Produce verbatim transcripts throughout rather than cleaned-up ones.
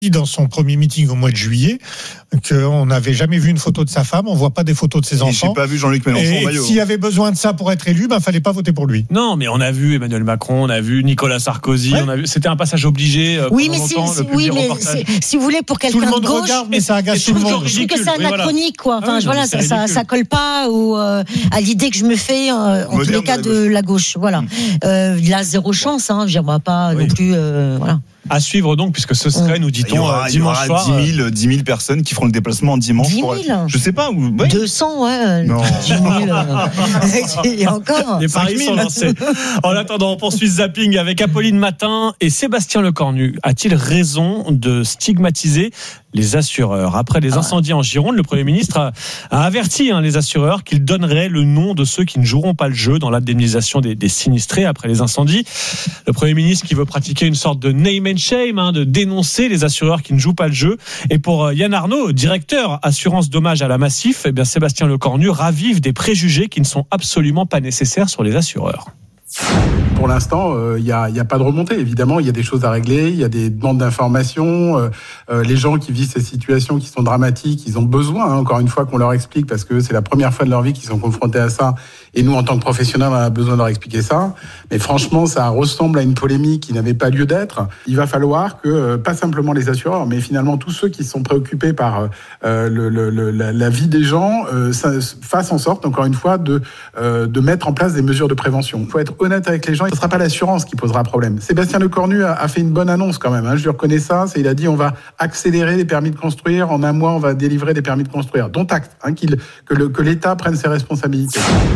dans son premier meeting au mois de juillet qu'on n'avait jamais vu une photo de sa femme, on voit pas des photos de ses enfants. J'ai pas vu Jean-Luc Mélenchon en et maillot. S'il y avait besoin de ça pour être élu, ben fallait pas voter pour lui. Non, mais on a vu Emmanuel Macron, on a vu Nicolas Sarkozy, ouais. on a vu. C'était un passage obligé. Euh, oui, mais si, si, oui, mais si vous voulez pour quelqu'un tout le monde de gauche, regarde, mais ça agace tout le monde. Je trouve que c'est anachronique, quoi. Enfin, ah oui, voilà, ça, ça, ça colle pas au, euh, à l'idée que je me fais euh, en tous les cas de la gauche. Voilà. Mmh. Euh, il a zéro chance. Hein. Je ne pas oui. non plus. Euh, voilà. À suivre donc, puisque ce serait, nous dit-on, il y aura, dimanche il y aura soir. dix mille personnes qui feront le déplacement en dimanche. dix mille pour, je sais pas. Ouais. deux cents, ouais. Non. dix mille. Euh, et encore. Les paris sont lancés. En attendant, on poursuit ce zapping avec Apolline Matin et Sébastien Lecornu. A-t-il raison de stigmatiser les assureurs? Après les incendies en Gironde, le Premier ministre a, a averti hein, les assureurs qu'il donnerait le nom de ceux qui ne joueront pas le jeu dans l'indemnisation des, des sinistrés après les incendies. Le Premier ministre qui veut pratiquer une sorte de name and shame, hein, de dénoncer les assureurs qui ne jouent pas le jeu. Et pour Yann Arnaud, directeur assurance dommage à la Massif, eh bien Sébastien Lecornu ravive des préjugés qui ne sont absolument pas nécessaires sur les assureurs. Pour l'instant, il euh, n'y a, a pas de remontée. Évidemment, il y a des choses à régler, il y a des demandes d'informations. Euh, euh, les gens qui vivent ces situations qui sont dramatiques, ils ont besoin, hein, encore une fois, qu'on leur explique, parce que c'est la première fois de leur vie qu'ils sont confrontés à ça. Et nous, en tant que professionnels, on a besoin de leur expliquer ça. Mais franchement, ça ressemble à une polémique qui n'avait pas lieu d'être. Il va falloir que, euh, pas simplement les assureurs, mais finalement tous ceux qui sont préoccupés par euh, le, le, le, la, la vie des gens, euh, ça, fassent en sorte, encore une fois, de, euh, de mettre en place des mesures de prévention. Il faut être honnête avec les gens. Ce ne sera pas l'assurance qui posera problème. Sébastien Lecornu a, a fait une bonne annonce quand même. Hein, je lui reconnais ça. C'est, il a dit on va accélérer les permis de construire. En un mois, on va délivrer des permis de construire. Dont acte, hein, qu'il, que, le, que l'État prenne ses responsabilités.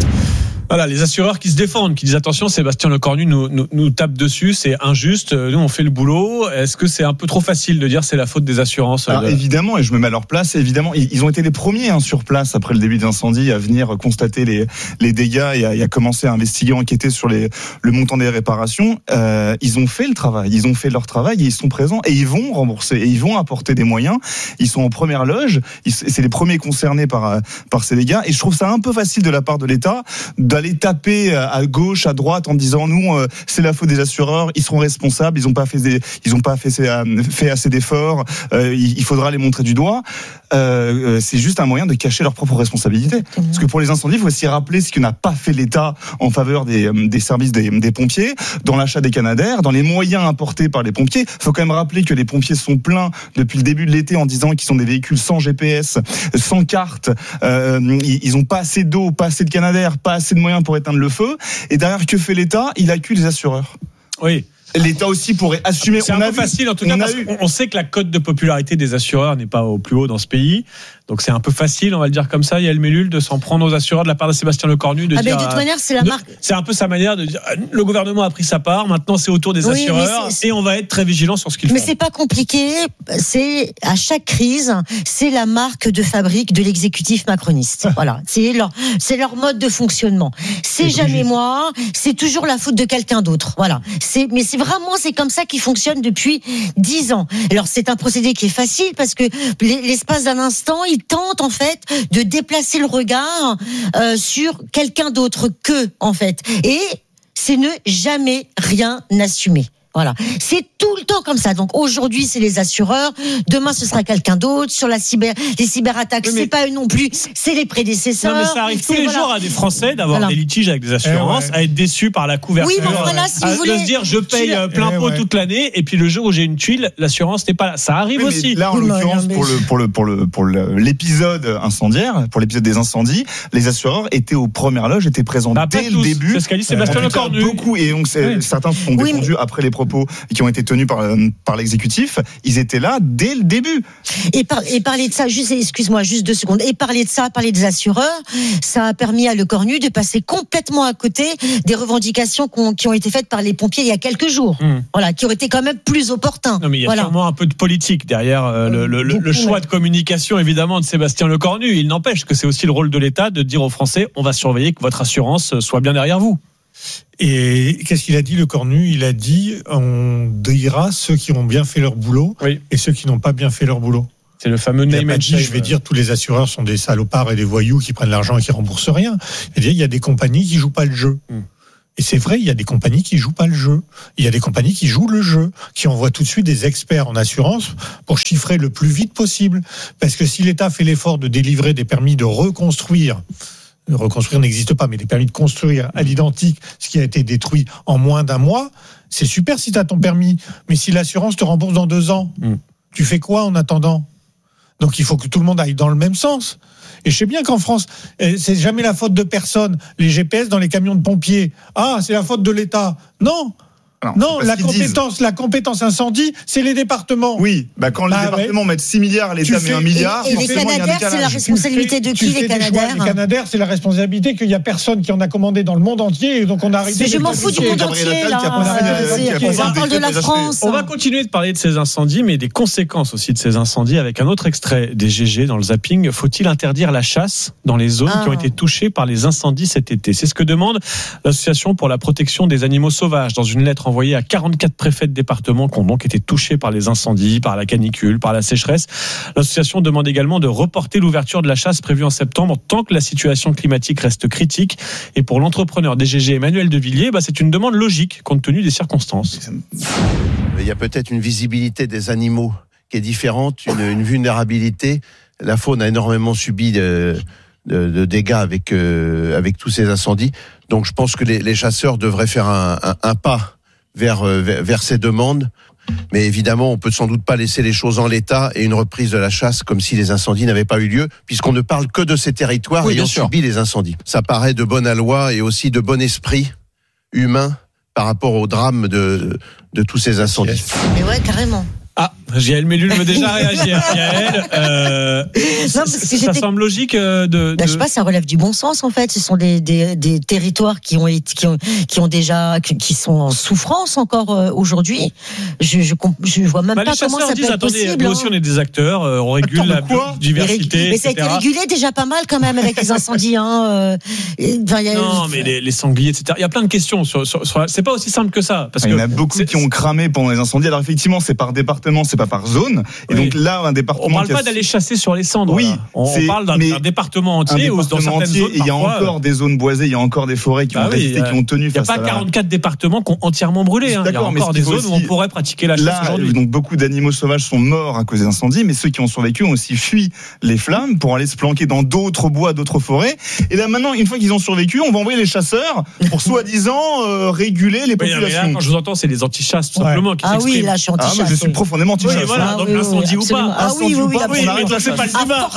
Voilà, les assureurs qui se défendent, qui disent attention, Sébastien Lecornu nous, nous, nous tape dessus, c'est injuste, nous on fait le boulot. Est-ce que c'est un peu trop facile de dire c'est la faute des assurances? Alors, de... Évidemment, et je me mets à leur place, évidemment, ils ont été les premiers hein, sur place après le début de l'incendie à venir constater les, les dégâts et à, et à commencer à investiguer, enquêter sur les, le montant des réparations. Euh, ils ont fait le travail, ils ont fait leur travail et ils sont présents et ils vont rembourser et ils vont apporter des moyens. Ils sont en première loge, ils, c'est les premiers concernés par, par ces dégâts et je trouve ça un peu facile de la part de l'État d'aller taper à gauche, à droite en disant nous euh, c'est la faute des assureurs, ils seront responsables, ils n'ont pas fait des, ils ont pas fait, fait assez d'efforts, euh, il, il faudra les montrer du doigt. Euh, c'est juste un moyen de cacher leurs propres responsabilités. Parce que pour les incendies, il faut aussi rappeler ce que n'a pas fait l'État en faveur des, des services des, des pompiers, dans l'achat des Canadair, dans les moyens apportés par les pompiers. Il faut quand même rappeler que les pompiers sont pleins depuis le début de l'été en disant qu'ils sont des véhicules sans G P S, sans carte, euh, ils n'ont pas assez d'eau, pas assez de Canadair, pas assez de moyens pour éteindre le feu. Et derrière, que fait l'État? Il accuse les assureurs. Oui. L'État aussi pourrait assumer. C'est on un a peu vu, facile en tout cas, parce qu'on sait que la cote de popularité des assureurs n'est pas au plus haut dans ce pays. Donc c'est un peu facile, on va le dire comme ça, Yael Mellul, de s'en prendre aux assureurs de la part de Sébastien Lecornu. De ah dire, ben de toute manière, c'est la de, marque. C'est un peu sa manière de dire le gouvernement a pris sa part, maintenant c'est au tour des oui, assureurs c'est, c'est... et on va être très vigilant sur ce qu'ils mais font. Mais c'est pas compliqué, c'est à chaque crise, c'est la marque de fabrique de l'exécutif macroniste. Voilà, c'est leur, c'est leur mode de fonctionnement. C'est, c'est jamais juste. Moi, c'est toujours la faute de quelqu'un d'autre. Voilà. C'est, mais c'est vraiment, c'est comme ça qui fonctionne depuis dix ans. Alors c'est un procédé qui est facile parce que l'espace d'un instant, il tente en fait de déplacer le regard euh, sur quelqu'un d'autre qu'eux en fait. Et c'est ne jamais rien assumer. Voilà, c'est tout le temps comme ça. Donc aujourd'hui, c'est les assureurs. Demain, ce sera quelqu'un d'autre. Sur la cyber, les cyberattaques, mais c'est pas eux non plus. C'est les prédécesseurs. Non, mais ça arrive tous les voilà. jours à des Français d'avoir voilà. des litiges avec des assurances, eh ouais. à être déçus par la couverture. Oui, mais voilà, si à vous voulez, se dire, je paye tu... plein eh pot ouais. toute l'année, et puis le jour où j'ai une tuile, l'assurance n'est pas là. Ça arrive oui, aussi. Là, en oui, l'occurrence, mais... pour le pour le pour le pour le, l'épisode incendiaire, pour l'épisode des incendies, les assureurs étaient aux premières loges, étaient présents bah, dès le début. C'est ce qu'a dit Sébastien euh, Lecornu. Beaucoup et donc oui. certains se sont défendus oui, mais... après les propos qui ont été tenus par, par l'exécutif, ils étaient là dès le début. Et, par, et parler de ça, juste, excuse-moi, juste deux secondes, et parler de ça, parler des assureurs, ça a permis à Lecornu de passer complètement à côté des revendications qui ont été faites par les pompiers il y a quelques jours. Mmh. Voilà, qui auraient été quand même plus opportins. Non, mais il y a voilà. sûrement un peu de politique derrière euh, le, le, Beaucoup, le choix ouais. de communication, évidemment, de Sébastien Lecornu. Il n'empêche que c'est aussi le rôle de l'État de dire aux Français, on va surveiller que votre assurance soit bien derrière vous. Et qu'est-ce qu'il a dit, Lecornu? Il a dit on dira ceux qui ont bien fait leur boulot oui. et ceux qui n'ont pas bien fait leur boulot. C'est le fameux name and shame. Je vais dire tous les assureurs sont des salopards et des voyous qui prennent l'argent et qui remboursent rien. Il y a des compagnies qui jouent pas le jeu. Hum. Et c'est vrai, il y a des compagnies qui jouent pas le jeu. Il y a des compagnies qui jouent le jeu, qui envoient tout de suite des experts en assurance pour chiffrer le plus vite possible. Parce que si l'État fait l'effort de délivrer des permis de reconstruire, reconstruire n'existe pas, mais des permis de construire à l'identique ce qui a été détruit en moins d'un mois, c'est super si tu as ton permis. Mais si l'assurance te rembourse dans deux ans, mmh. tu fais quoi en attendant ? Donc il faut que tout le monde aille dans le même sens. Et je sais bien qu'en France, c'est jamais la faute de personne. Les G P S dans les camions de pompiers, ah, c'est la faute de l'État. Non. Non, non la compétence, la compétence incendie, c'est les départements. Oui, bah quand bah, les départements ouais. mettent six milliards, l'État met un milliard. Et, et les Canadaires, c'est la responsabilité fais, de qui les Canadaires Les Canadaires, c'est la responsabilité qu'il y a personne qui en a commandé dans le monde entier, et donc on a arrêté. Mais je m'en fous du monde entier là. On parle de la France. On va continuer de parler de ces incendies, mais des conséquences aussi de ces incendies, avec un autre extrait des G G dans le zapping. Faut-il interdire la chasse dans les zones qui ont été touchées par les incendies cet été ? C'est ce que demande l'association pour la protection des animaux sauvages dans une lettre envoyé à quarante-quatre préfets de départements qui ont donc été touchés par les incendies, par la canicule, par la sécheresse. L'association demande également de reporter l'ouverture de la chasse prévue en septembre tant que la situation climatique reste critique. Et pour l'entrepreneur des G G, Emmanuel Devilliers, bah c'est une demande logique compte tenu des circonstances. Il y a peut-être une visibilité des animaux qui est différente, une, une vulnérabilité. La faune a énormément subi de, de, de dégâts avec, euh, avec tous ces incendies. Donc je pense que les, les chasseurs devraient faire un, un, un pas vers, vers, vers ces demandes. Mais évidemment, on peut sans doute pas laisser les choses en l'état et une reprise de la chasse comme si les incendies n'avaient pas eu lieu, puisqu'on ne parle que de ces territoires oui, ayant subi les incendies. Ça paraît de bonne loi et aussi de bon esprit humain par rapport au drame de, de tous ces incendies. Mais ouais, carrément. Ah, Yael Mellul veut déjà réagir. Yael, euh, non, ça semble logique de, de... Bah, je sais pas, ça relève du bon sens en fait. Ce sont des, des, des territoires qui ont, qui ont, qui ont déjà, qui sont en souffrance encore aujourd'hui. Je, je, je vois même bah, pas comment ça disent, peut être attendez, possible. Nous aussi, on est des acteurs, on régule Attends, la biodiversité. Mais ça a été régulé déjà pas mal quand même avec les incendies. Hein. Enfin, y a... Non, mais les, les sangliers, et cetera. Il y a plein de questions. Sur, sur, sur... C'est pas aussi simple que ça. Parce il y en a beaucoup qui ont cramé pendant les incendies. Alors effectivement, c'est par département. C'est pas par zone. Et oui. donc là, un département. On parle pas a... d'aller chasser sur les cendres. Oui. On, on parle d'un, d'un département entier où dans certaines zones. Il y a encore des zones boisées, il y a encore des forêts qui bah ont oui, résisté, qui ont tenu face à. Il n'y a pas quarante-quatre départements qui ont entièrement brûlé. Hein. Il y a encore des zones aussi... où on pourrait pratiquer la chasse là, aujourd'hui. Donc beaucoup d'animaux sauvages sont morts à cause des incendies, mais ceux qui ont survécu ont aussi fui les flammes pour aller se planquer dans d'autres bois, d'autres forêts. Et là maintenant, une fois qu'ils ont survécu, on va envoyer les chasseurs pour soi-disant euh, réguler les populations. Mais là, quand je vous entends, c'est les anti-chasses tout simplement qui s'expriment. Ah oui, là, je suis anti-chasse. Ah, moi, je suis profondément anti-chasse. Voilà, donc l'incendie ou pas. Ah oui, oui, oui. Oui, là, c'est pas le débat.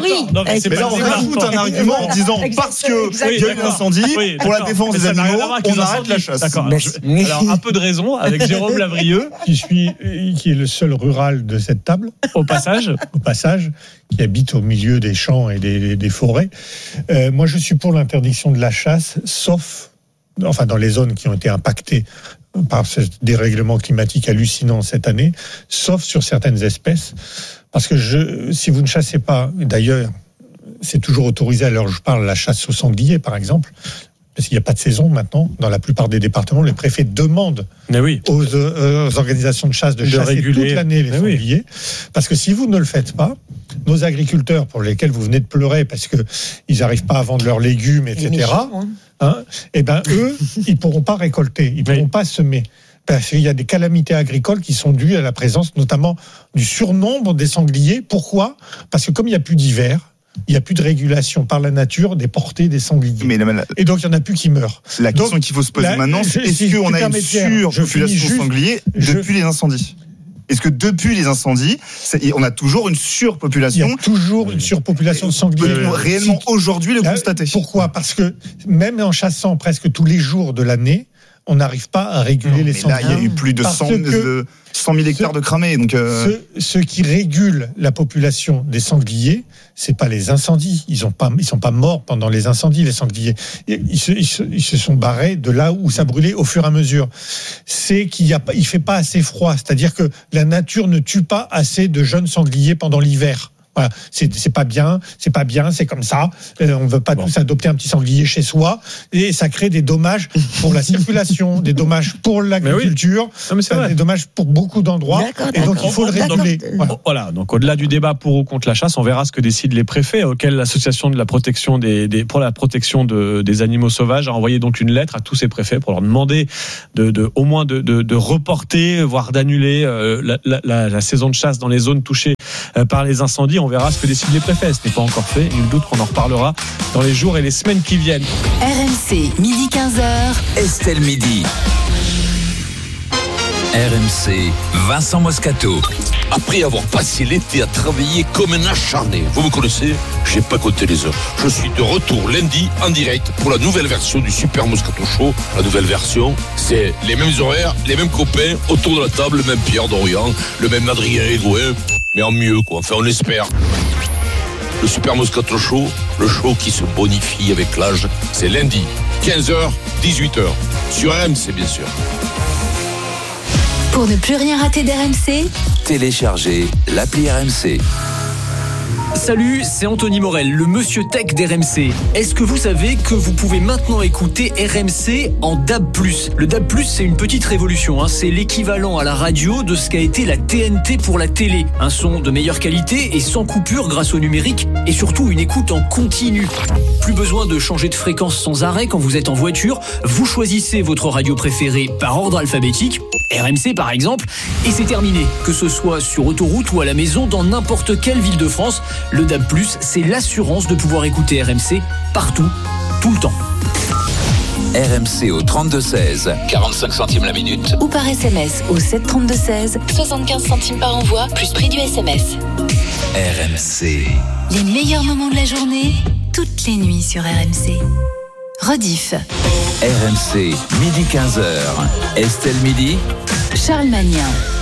Mais là, on rajoute un argument en disant parce qu'il y a eu un incendie, pour la défense des animaux, on arrête la chasse. D'accord. Alors, un peu de raison avec Jérôme Lavrieux, qui suis, qui est le seul rural de cette table. Au passage. Au passage, qui habite au milieu des champs et des, des forêts. Euh, moi, je suis pour l'interdiction de la chasse, sauf, enfin, dans les zones qui ont été impactées par ce dérèglement climatique hallucinant cette année, sauf sur certaines espèces. Parce que je, si vous ne chassez pas, d'ailleurs, c'est toujours autorisé, à l'heure où je parle, la chasse au sanglier, par exemple, parce qu'il n'y a pas de saison maintenant, dans la plupart des départements, les préfets demandent oui. aux, euh, aux organisations de chasse de, de chasser réguler. toute l'année les Mais sangliers. Oui. Parce que si vous ne le faites pas, nos agriculteurs, pour lesquels vous venez de pleurer, parce qu'ils n'arrivent pas à vendre leurs légumes, et cetera, hein. Hein, et ben eux, ils ne pourront pas récolter, ils ne pourront oui. pas semer. Parce qu'il y a des calamités agricoles qui sont dues à la présence notamment du surnombre des sangliers. Pourquoi ? Parce que comme il n'y a plus d'hiver, il n'y a plus de régulation par la nature des portées des sangliers. Mais la, la, et donc, il n'y en a plus qui meurent. La donc, question qu'il faut se poser la, maintenant, c'est est-ce si qu'on a une surpopulation de sangliers depuis je, les incendies ? Est-ce que depuis les incendies, on a toujours une surpopulation ? Il y a toujours une surpopulation de sangliers. Peut-on réellement aujourd'hui le constater ? Pourquoi ? Parce que même en chassant presque tous les jours de l'année, on n'arrive pas à réguler non, les sangliers. Là, il y a eu plus de cent mille hectares de cramés. Donc euh... ce, ce qui régule la population des sangliers, c'est pas les incendies. Ils ont pas, ils sont pas morts pendant les incendies, les sangliers. Ils se, ils se, ils se sont barrés de là où ça brûlait au fur et à mesure. C'est qu'il y a pas, il fait pas assez froid. C'est-à-dire que la nature ne tue pas assez de jeunes sangliers pendant l'hiver. Voilà, c'est, c'est pas bien, c'est pas bien, c'est comme ça. Euh, on veut pas bon. tous adopter un petit sanglier chez soi, et ça crée des dommages pour la circulation, des dommages pour l'agriculture, oui. non, mais des dommages pour beaucoup d'endroits. D'accord, et donc il faut le réguler. Voilà. voilà. Donc au-delà du débat pour ou contre la chasse, on verra ce que décident les préfets, auxquels l'association de la protection des, des pour la protection de, des animaux sauvages a envoyé donc une lettre à tous ces préfets pour leur demander de, de au moins de, de, de reporter, voire d'annuler euh, la, la, la, la saison de chasse dans les zones touchées euh, par les incendies. On verra ce que décident les préfets. Ce n'est pas encore fait. Nul doute qu'on en reparlera dans les jours et les semaines qui viennent. R M C, midi quinze heures. Estelle Midi. R M C, Vincent Moscato. Après avoir passé l'été à travailler comme un acharné, vous me connaissez, j'ai pas compté les heures. Je suis de retour lundi en direct pour la nouvelle version du Super Moscato Show. La nouvelle version, c'est les mêmes horaires, les mêmes copains, autour de la table, le même Pierre Dorian, le même Adrien Egoin, mais en mieux quoi, enfin on espère. Le Super Moscato Show, le show qui se bonifie avec l'âge, c'est lundi, quinze heures, dix-huit heures, sur R M C bien sûr. Pour ne plus rien rater d'R M C, téléchargez l'appli R M C. Salut, c'est Anthony Morel, le monsieur tech d'R M C. Est-ce que vous savez que vous pouvez maintenant écouter R M C en D A B plus ? Le D A B plus, c'est une petite révolution, hein. C'est l'équivalent à la radio de ce qu'a été la T N T pour la télé. Un son de meilleure qualité et sans coupure grâce au numérique, et surtout une écoute en continu. Plus besoin de changer de fréquence sans arrêt quand vous êtes en voiture. Vous choisissez votre radio préférée par ordre alphabétique, R M C par exemple, et c'est terminé. Que ce soit sur autoroute ou à la maison, dans n'importe quelle ville de France, le D A B plus, c'est l'assurance de pouvoir écouter R M C partout, tout le temps. R M C au trente-deux seize, quarante-cinq centimes la minute. Ou par S M S au sept trente-deux seize, soixante-quinze centimes par envoi, plus prix du S M S. R M C. Les meilleurs moments de la journée, toutes les nuits sur R M C. Rediff. R M C, midi quinze heures. Estelle Midi. Charles Magnin.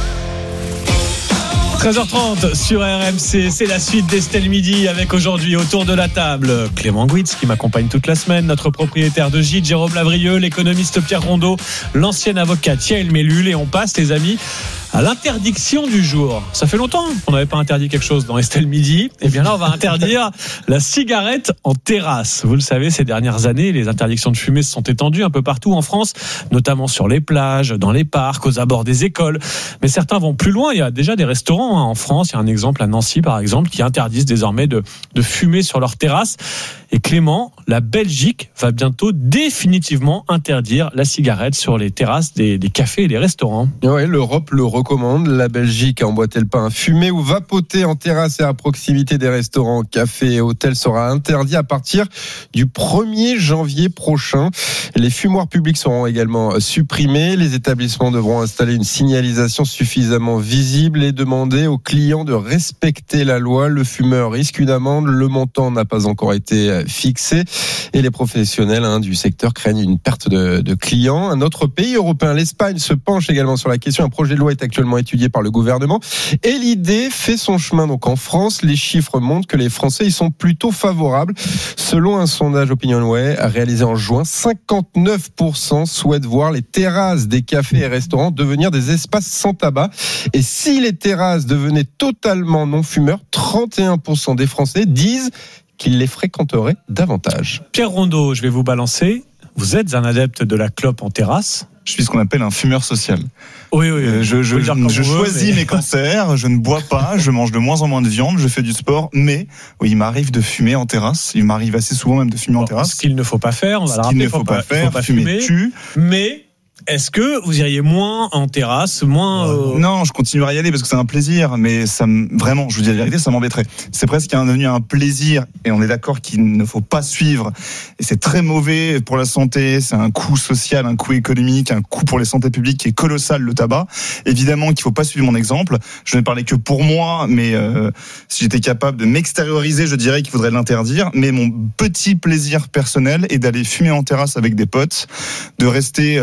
treize heures trente sur R M C, c'est la suite d'Estelle Midi avec aujourd'hui autour de la table Clément Gouitz qui m'accompagne toute la semaine, notre propriétaire de gîte Jérôme Lavrieux, l'économiste Pierre Rondeau, l'ancienne avocate Yael Mellul, et on passe les amis à l'interdiction du jour. Ça fait longtemps qu'on n'avait pas interdit quelque chose dans Estelle Midi. Et bien là, on va interdire la cigarette en terrasse. Vous le savez, ces dernières années, les interdictions de fumée se sont étendues un peu partout en France, notamment sur les plages, dans les parcs, aux abords des écoles. Mais certains vont plus loin. Il y a déjà des restaurants hein, en France. Il y a un exemple à Nancy, par exemple, qui interdisent désormais de, de fumer sur leur terrasse. Et Clément, la Belgique va bientôt définitivement interdire la cigarette sur les terrasses des, des cafés et des restaurants. Oui, l'Europe le recommande. La Belgique a emboîté le pas. Un fumer ou vapoter en terrasse et à proximité des restaurants, cafés et hôtels sera interdit à partir du premier janvier prochain. Les fumoirs publics seront également supprimés. Les établissements devront installer une signalisation suffisamment visible et demander aux clients de respecter la loi. Le fumeur risque une amende. Le montant n'a pas encore été fixé et les professionnels hein, du secteur craignent une perte de, de clients. Un autre pays européen, l'Espagne, se penche également sur la question. Un projet de loi est actuellement étudié par le gouvernement et l'idée fait son chemin donc en France. Les chiffres montrent que les Français y sont plutôt favorables. Selon un sondage OpinionWay réalisé en juin, cinquante-neuf pour cent souhaitent voir les terrasses des cafés et restaurants devenir des espaces sans tabac. Et si les terrasses devenaient totalement non-fumeurs, trente et un pour cent des Français disent qu'ils les fréquenteraient davantage. Pierre Rondeau, je vais vous balancer. Vous êtes un adepte de la clope en terrasse ? Je suis ce qu'on appelle un fumeur social. Oui, oui. Euh, je je, je, je choisis veut, mais... mes cancers, je ne bois pas, je mange de moins en moins de viande, je fais du sport, mais oui, il m'arrive de fumer en terrasse. Il m'arrive assez souvent même de fumer bon, en terrasse. Ce qu'il ne faut pas faire, on va ce le rappeler. qu'il ne faut, faut pas, pas faire, faut pas fumer, fumer tue. Mais... est-ce que vous iriez moins en terrasse, moins euh... Non, je continuerai à y aller parce que c'est un plaisir, mais ça me, vraiment, je vous dis la vérité, ça m'embêterait. C'est presque devenu un plaisir, et on est d'accord qu'il ne faut pas suivre. Et c'est très mauvais pour la santé. C'est un coût social, un coût économique, un coût pour les santé publiques qui est colossal, le tabac. Évidemment qu'il faut pas suivre mon exemple. Je ne parlais que pour moi, mais euh, si j'étais capable de m'extérioriser, je dirais qu'il faudrait l'interdire. Mais mon petit plaisir personnel est d'aller fumer en terrasse avec des potes, de rester euh,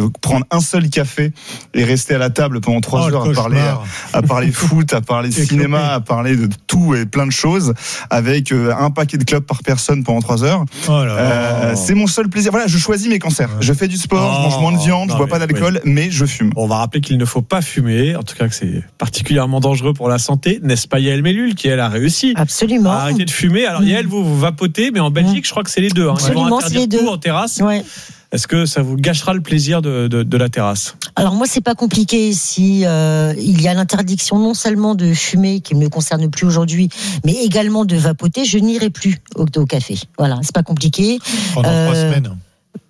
prendre un seul café et rester à la table pendant trois Oh, heures à parler, à parler foot, à parler cinéma, à parler de tout et plein de choses, avec euh, un paquet de clopes par personne pendant trois heures. Oh là euh, c'est mon seul plaisir. Voilà, je choisis mes cancers. Je fais du sport, Oh, je mange moins de viande, non, je bois mais, pas d'alcool, oui. mais je fume. On va rappeler qu'il ne faut pas fumer, en tout cas que c'est particulièrement dangereux pour la santé. N'est-ce pas Yael Mellul qui, elle, a réussi Absolument. à arrêter de fumer. Alors Yael, vous, vous vapotez, mais en Belgique, je crois que c'est les deux. Hein. Ils vont Absolument, c'est interdire les deux. tout en terrasse. Ouais. Est-ce que ça vous gâchera le plaisir de, de, de la terrasse ? Alors moi, c'est pas compliqué. Si euh, il y a l'interdiction non seulement de fumer, qui ne me concerne plus aujourd'hui, mais également de vapoter, je n'irai plus au, au café. Voilà, c'est pas compliqué. Pendant Euh, trois semaines. Pardon ?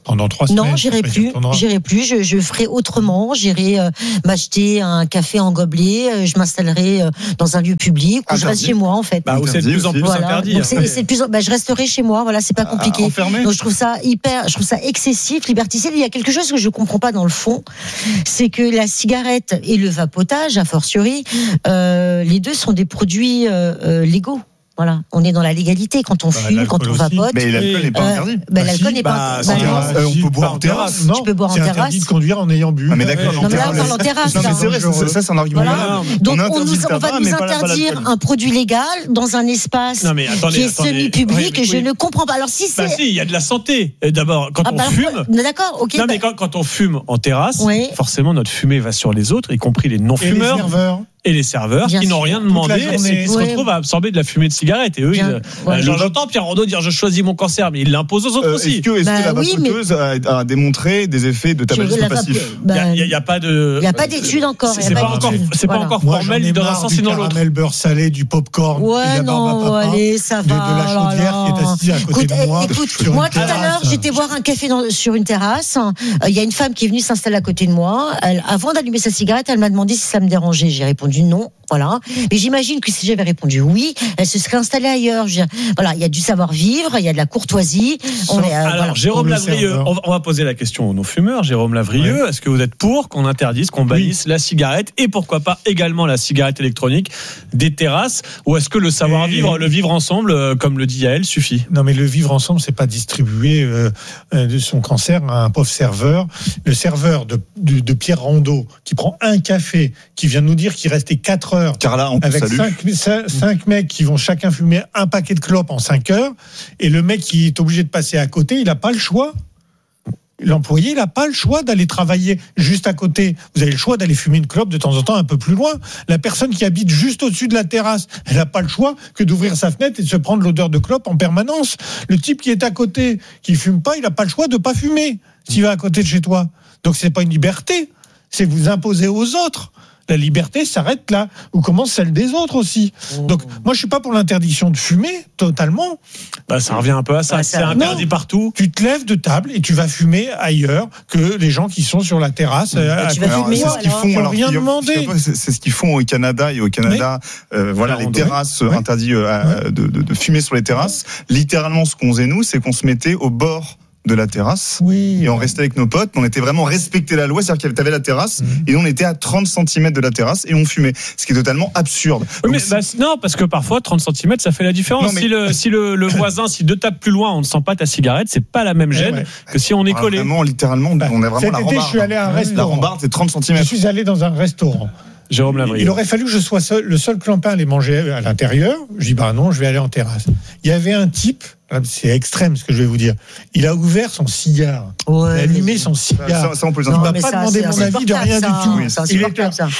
Pendant trois semaines. Non, j'irai après, tu plus. retourneras. J'irai plus. Je, je ferai autrement. J'irai euh, m'acheter un café en gobelet. euh, Je m'installerai euh, dans un lieu public ou je reste Interdit. chez moi en fait. Bah, où c'est de Interdit plus en aussi. plus Voilà. interdit. Donc c'est, après. c'est de plus en- bah, je resterai chez moi. Voilà, c'est pas compliqué. Ah, enfermé. Donc je trouve ça hyper, je trouve ça excessif, liberticide. Il y a quelque chose que je comprends pas dans le fond, c'est que la cigarette et le vapotage, a fortiori, euh, les deux sont des produits euh, euh, légaux. Voilà, on est dans la légalité quand on Bah, fume, quand on l'alcool aussi. vapote. Mais l'alcool n'est pas Euh, interdit. bah, Bah, l'alcool si, n'est bah, pas. c'est bah, non. terrasse. Euh, on Si, peut boire pas en terrasse. Non, Tu peux boire en c'est terrasse. interdit de conduire en ayant bu. Ah, mais d'accord, Non, mais là, on terrasse. parle en terrasse. Non, mais là. c'est vrai, ça, ça, c'est un argument. Voilà. valable. Donc On on, interdit nous, le on va tabac, nous mais pas la- pas interdire l'alcool. un produit légal dans un espace Non, mais attendez, qui est attendez. semi-public Oui, mais et je oui. ne comprends pas. Alors si c'est... Bah si, il y a de la santé. Et d'abord, quand Ah, on bah, fume... D'accord, ok. Non, bah- mais quand, quand on fume en terrasse, Oui. forcément, notre fumée va sur les autres, y compris les Et les non-fumeurs serveurs. et les serveurs Bien qui n'ont sûr. rien Toute demandé la et journée. qui se Ouais. retrouvent à absorber de la fumée de cigarette. Et eux, Bien. ils, euh, Ouais. j'en- j'entends Pierre Rondeau dire je choisis mon cancer, mais il l'impose aux autres Euh, aussi. Est-ce que, est-ce Bah que la oui, vapoteuse a, a démontré des effets de tabagisme la vape- passif Il bah, n'y a, y a pas de. il n'y a pas d'études encore. C'est il y a pas, pas encore, d'études. c'est pas Voilà. encore Moi, j'en formel ai ni dans un marre sens du ni dans l'autre. caramel beurre salé, du popcorn, et Ouais, la barbe à non, papa, allez, ça de, va. de la oh là chaudière là. qui est assise à côté Écoute, de moi. eh, écoute, sur une moi tout à terrasse. l'heure, j'étais boire un café dans- sur une terrasse. Euh, Il y a une femme qui est venue s'installer à côté de moi. Elle, avant d'allumer sa cigarette, elle m'a demandé si ça me dérangeait. J'ai répondu non. Voilà. Mais j'imagine que si j'avais répondu oui, elle se serait installée ailleurs. Je veux dire, voilà, il y a du savoir-vivre, il y a de la courtoisie. On est, euh, Alors, voilà. Jérôme Pour le Lavrieux, serveur. on va, on va poser la question aux non-fumeurs. Jérôme Lavrieux, est-ce que vous êtes pour qu'on interdise, qu'on bannisse la cigarette et pourquoi pas également la cigarette électronique des terrasses, ou est-ce que le savoir-vivre, Et- le vivre ensemble, euh, comme le dit Yael, suffit ? Non, mais le vivre ensemble, c'est pas distribuer euh, euh, de son cancer à un pauvre serveur. Le serveur de, de, de Pierre Rondeau, qui prend un café, qui vient de nous dire qu'il restait quatre heures Carla, on te avec salue. cinq, cinq- cinq mecs qui vont chacun fumer un paquet de clopes en cinq heures, et le mec qui est obligé de passer à côté, il n'a pas le choix. L'employé, il n'a pas le choix d'aller travailler juste à côté. Vous avez le choix d'aller fumer une clope de temps en temps un peu plus loin. La personne qui habite juste au-dessus de la terrasse, elle n'a pas le choix que d'ouvrir sa fenêtre et de se prendre l'odeur de clope en permanence. Le type qui est à côté, qui fume pas, il n'a pas le choix de pas fumer s'il va à côté de chez toi. Donc c'est pas une liberté, c'est vous imposer aux autres. La liberté s'arrête là, ou commence celle des autres aussi. Donc moi je suis pas pour l'interdiction de fumer totalement. Bah, ça revient un peu à ça. Bah, C'est ça- interdit non. partout. Tu te lèves de table et tu vas fumer ailleurs que les gens qui sont sur la terrasse. euh, à tu vas côté. Alors, fumer, c'est ce qu'ils alors, font. faut Alors, rien figure- demander. figure-toi, C'est c'est ce qu'ils font au Canada et au Canada. euh, voilà, les Ouais. terrasses Ouais. interdit euh, à- de, de, de fumer sur les terrasses. Littéralement, ce qu'on faisait nous, c'est qu'on se mettait au bord de la terrasse. Oui. Et on restait avec nos potes, on était vraiment respecté la loi, c'est-à-dire qu'il y avait la terrasse, Mhm. et nous on était à trente centimètres de la terrasse et on fumait, ce qui est totalement absurde. Oui, Donc, mais, si- bah, non, parce que parfois trente centimètres, ça fait la différence. Non, mais- Si, le, si le, le voisin, si deux tables plus loin, on ne sent pas ta cigarette, c'est pas la même Eh gêne ouais. que si on est ah, collé. vraiment, littéralement, Bah, on a vraiment cet la été, rambarde. je suis allé à un La restaurant. rambarde, c'est trente Je centimètres. suis allé dans un restaurant. Jérôme Lavrieux. Il aurait fallu que je sois seul, le seul clampin à aller manger à l'intérieur. Je dis bah non, je vais aller en terrasse. Il y avait un type, c'est extrême ce que je vais vous dire. Il a ouvert son cigare, il a Ouais, allumé mais- son cigare. Ça, ça, on peut les Non, interdire. m'a mais pas ça, demandé c'est mon avis de rien insupportable, du tout. ça. C'est Il insupportable, ça.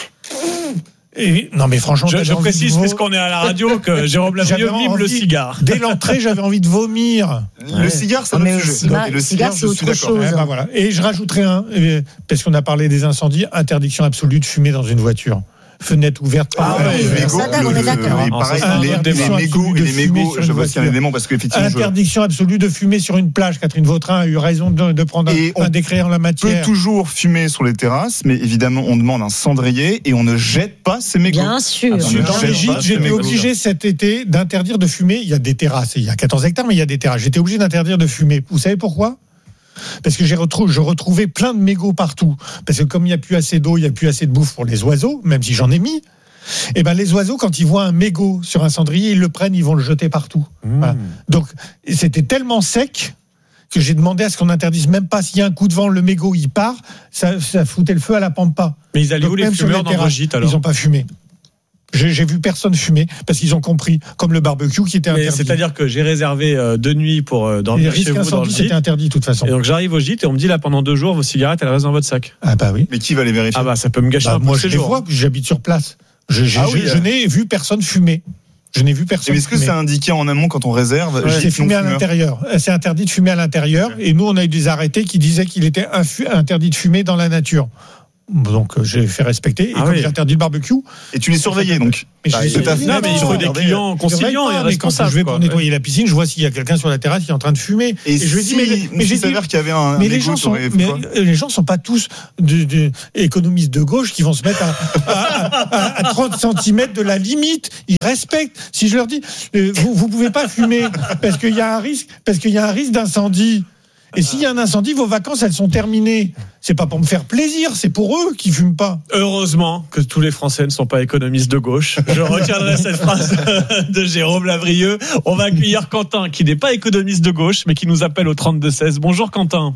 Et, non mais franchement, Je, j'avais je envie de précise, vo- puisqu'on est à la radio, que Jérôme Lavrieux J'avais mime le envie- cigare. Dès l'entrée, j'avais envie de vomir. Le cigare, c'est Ah, un mais autre le sujet. cigare- Et le cigare, c'est je suis autre d'accord. chose. Eh ben voilà. Et je rajouterai un, euh, parce qu'on a parlé des incendies, interdiction absolue de fumer dans une voiture. Fenêtre ouverte. Ah par- ouais, oui, les ça, mégots, d'accord, on est le- d'accord. et pareil, Ah, les, interdiction les mégots, absolue de les fumer mégots, sur je une vois qu'il y a un voiture. élément parce qu'effectivement, je Interdiction absolue de fumer sur une plage. Catherine Vautrin a eu raison de, de prendre Et un, on un décret en la peut matière. toujours fumer sur les terrasses, mais évidemment, on demande un cendrier et on ne jette pas ces mégots. Bien sûr. Ah, Dans Je les jette gîtes, pas, j'étais c'est obligé cet été d'interdire de fumer. Il y a des terrasses, il y a quatorze hectares, mais il y a des terrasses. J'étais obligé d'interdire de fumer. Vous savez pourquoi ? Parce que j'ai retrouvé, je retrouvais plein de mégots partout. Parce que comme il n'y a plus assez d'eau, il n'y a plus assez de bouffe pour les oiseaux, même si j'en ai mis. Et ben les oiseaux, quand ils voient un mégot sur un cendrier, ils le prennent, ils vont le jeter partout. Mmh. Voilà. Donc c'était tellement sec que j'ai demandé à ce qu'on interdise même pas s'il y a un coup de vent, le mégot il part, ça, ça foutait le feu à la pampa. Mais ils allaient où les fumeurs dans vos gîtes alors ? Ils n'ont pas fumé. J'ai, j'ai vu personne fumer parce qu'ils ont compris, comme le barbecue qui était mais interdit. C'est-à-dire que j'ai réservé euh, deux nuits pour euh, dormir chez vous dans le gîte. C'était interdit de toute façon. Et donc j'arrive au gîte et on me dit là pendant deux jours vos cigarettes elles restent dans votre sac. Ah bah oui. Mais qui va les vérifier ? Ah bah ça peut me gâcher bah, un peu moi ces je les jours. vois, j'habite sur place. Je, je, ah je, oui, je euh... n'ai vu personne fumer. Je n'ai vu personne. Mais est-ce que fumer. c'est indiqué en amont quand on réserve ? Ouais, c'est fumé à l'intérieur. C'est interdit de fumer à l'intérieur. Et nous, on a eu des arrêtés qui disaient qu'il était infu- interdit de fumer dans la nature. Donc j'ai fait respecter. Et ah comme oui. j'ai interdit le barbecue. Et tu les surveillais donc ? Mais bah, je les... Non, mais il faut des clients conciliants et responsables. Quand je vais pour nettoyer la piscine, je vois s'il y a quelqu'un sur la terrasse qui est en train de fumer. Et, et je lui si, dis, mais, mais j'ai s'avère qu'il y avait un. Mais les gens sont, mais les gens sont pas tous de, de, économistes de gauche qui vont se mettre à, à, à, à trente centimètres de la limite. Ils respectent. Si je leur dis, vous, vous pouvez pas fumer parce qu'il y a un risque, parce qu'il y a un risque d'incendie. Et s'il y a un incendie, vos vacances, elles sont terminées. C'est pas pour me faire plaisir, c'est pour eux qui fument pas. Heureusement que tous les Français ne sont pas économistes de gauche. Je retiendrai cette phrase de Jérôme Lavrieux. On va accueillir Quentin, qui n'est pas économiste de gauche, mais qui nous appelle au trente-deux seize. Bonjour Quentin.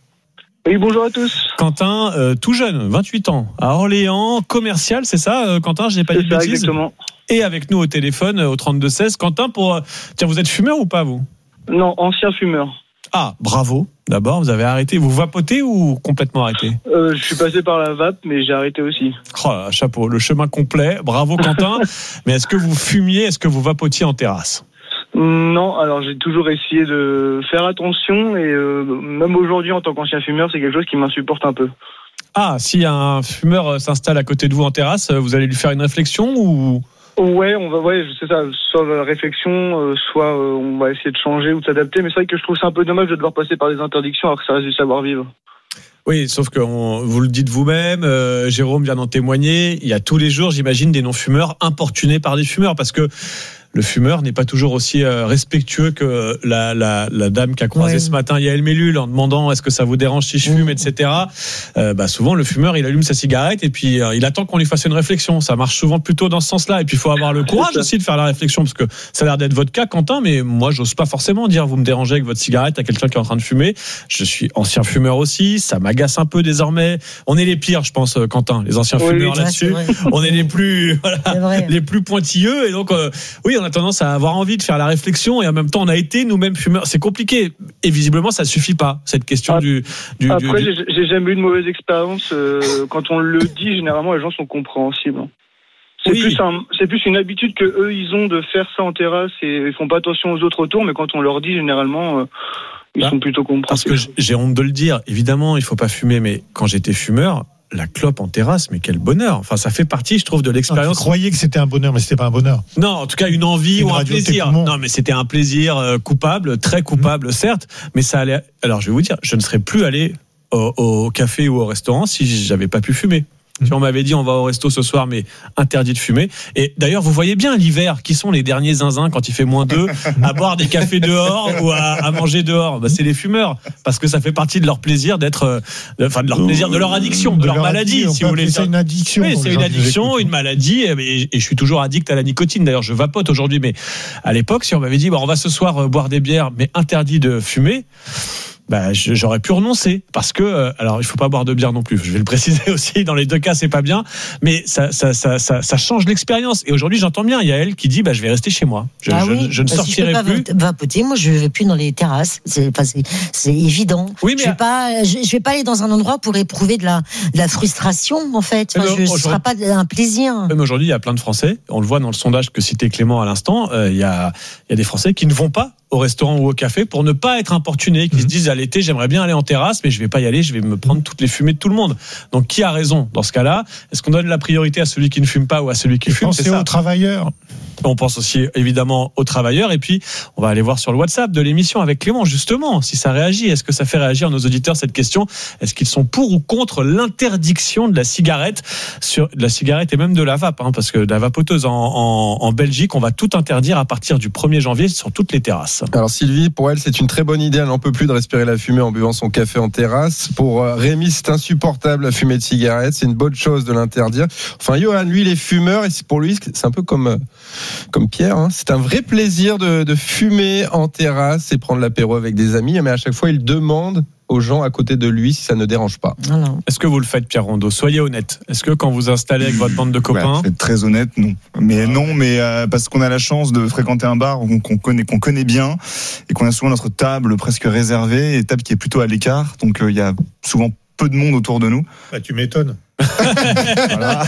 Oui, bonjour à tous. Quentin, euh, tout jeune, vingt-huit ans, à Orléans, commercial, c'est ça, euh, Quentin, je n'ai pas dit de bêtises. Exactement. Et avec nous au téléphone, au trente-deux seize. Quentin, pour... Tiens, vous êtes fumeur ou pas, vous ? Non, ancien fumeur. Ah, bravo. D'abord, vous avez arrêté. Vous vapotez ou complètement arrêté ? euh, Je suis passé par la vape, mais j'ai arrêté aussi. Oh là, chapeau, le chemin complet. Bravo Quentin. Mais est-ce que vous fumiez ? Est-ce que vous vapotiez en terrasse ? Non, alors j'ai toujours essayé de faire attention et euh, même aujourd'hui en tant qu'ancien fumeur, c'est quelque chose qui m'insupporte un peu. Ah, si un fumeur s'installe à côté de vous en terrasse, vous allez lui faire une réflexion ou ? Ouais, on va, ouais, c'est ça. Soit la réflexion, euh, soit euh, on va essayer de changer ou de s'adapter. Mais c'est vrai que je trouve ça un peu dommage de devoir passer par des interdictions alors que ça reste du savoir-vivre. Oui, sauf que on, vous le dites vous-même, euh, Jérôme vient d'en témoigner. Il y a tous les jours, j'imagine, des non-fumeurs importunés par des fumeurs parce que le fumeur n'est pas toujours aussi euh, respectueux que la, la, la dame qui a croisé ouais. ce matin Yael Mellul en demandant est-ce que ça vous dérange si je fume, mmh. et cetera. Euh, bah souvent le fumeur il allume sa cigarette et puis euh, il attend qu'on lui fasse une réflexion. Ça marche souvent plutôt dans ce sens-là. Et puis il faut avoir le courage aussi de faire la réflexion parce que ça a l'air d'être votre cas, Quentin. Mais moi j'ose pas forcément dire vous me dérangez avec votre cigarette à quelqu'un qui est en train de fumer. Je suis ancien fumeur aussi, ça m'agace un peu désormais. On est les pires, je pense, Quentin, les anciens oui, fumeurs oui, là-dessus. On est les plus, voilà, les plus pointilleux et donc euh, oui. On a tendance à avoir envie de faire la réflexion et en même temps on a été nous-mêmes fumeurs. C'est compliqué et visiblement ça suffit pas cette question ah, du, du. Après du... J'ai, j'ai jamais eu de mauvaise expérience. Euh, quand on le dit, généralement les gens sont compréhensibles. C'est oui. plus un, c'est plus une habitude que eux ils ont de faire ça en terrasse et ils font pas attention aux autres autour. Mais quand on leur dit, généralement. Euh, Ils bah, sont plutôt compréhensibles. Parce que j'ai honte de le dire. Évidemment, il faut pas fumer, mais quand j'étais fumeur. La clope en terrasse, mais quel bonheur. Enfin, ça fait partie, je trouve, de l'expérience. Je croyais que c'était un bonheur, mais c'était pas un bonheur. Non, en tout cas, une envie une ou un plaisir. Non, mais c'était un plaisir euh, coupable, très coupable, mmh. certes, mais ça allait. Alors, je vais vous dire, je ne serais plus allé au, au café ou au restaurant si j'avais pas pu fumer. Si on m'avait dit on va au resto ce soir mais interdit de fumer. Et d'ailleurs vous voyez bien l'hiver qui sont les derniers zinzins quand il fait moins deux à boire des cafés dehors ou à, à manger dehors. Bah, c'est les fumeurs parce que ça fait partie de leur plaisir d'être, enfin de leur plaisir, de leur addiction, de, de leur, leur maladie si vous voulez. C'est une addiction. Oui, c'est une addiction, une maladie. Et, et je suis toujours addict à la nicotine. D'ailleurs je vapote aujourd'hui, mais à l'époque si on m'avait dit bah, on va ce soir boire des bières mais interdit de fumer. Bah, j'aurais pu renoncer parce que euh, alors il faut pas boire de bière non plus. Je vais le préciser aussi. Dans les deux cas, c'est pas bien, mais ça, ça, ça, ça, ça change l'expérience. Et aujourd'hui, j'entends bien. Il y a elle qui dit, bah, je vais rester chez moi. Je, ah je, oui, je ne bah, sortirai si je peux plus. Pas vapoter, moi, je vais plus dans les terrasses. C'est, enfin, c'est, c'est évident. Oui, mais je vais pas, je, je vais pas aller dans un endroit pour éprouver de la, de la frustration, en fait. Enfin, je, ce sera pas un plaisir. Même aujourd'hui, il y a plein de Français. On le voit dans le sondage que citait Clément à l'instant. Euh, il y a, il y a des Français qui ne vont pas au restaurant ou au café pour ne pas être importunés, qui mmh. se disent à l'été j'aimerais bien aller en terrasse mais je vais pas y aller, je vais me prendre toutes les fumées de tout le monde. Donc qui a raison dans ce cas-là? Est-ce qu'on donne la priorité à celui qui ne fume pas ou à celui qui fume? C'est ça. Aux travailleurs. On pense aussi évidemment aux travailleurs et puis on va aller voir sur le WhatsApp de l'émission avec Clément justement si ça réagit. Est-ce que ça fait réagir nos auditeurs cette question? Est-ce qu'ils sont pour ou contre l'interdiction de la cigarette, sur de la cigarette et même de la vape hein, parce que de la vapoteuse en, en, en Belgique on va tout interdire à partir du premier janvier sur toutes les terrasses. Alors Sylvie, pour elle c'est une très bonne idée, elle n'en peut plus de respirer la fumée en buvant son café en terrasse. Pour Rémi c'est insupportable la fumée de cigarette, c'est une bonne chose de l'interdire. Enfin Johan lui il est fumeur et pour lui c'est un peu comme comme Pierre. Hein. C'est un vrai plaisir de, de fumer en terrasse et prendre l'apéro avec des amis, mais à chaque fois, il demande aux gens à côté de lui si ça ne dérange pas. Voilà. Est-ce que vous le faites, Pierre Rondeau ? Soyez honnête. Est-ce que quand vous installez avec votre bande de copains, ouais, je vais être très honnête, non. Mais non, mais euh, parce qu'on a la chance de fréquenter un bar qu'on, qu'on connaît, qu'on connaît bien et qu'on a souvent notre table presque réservée, et table qui est plutôt à l'écart, donc il euh, y a souvent peu de monde autour de nous. Bah, tu m'étonnes. Voilà.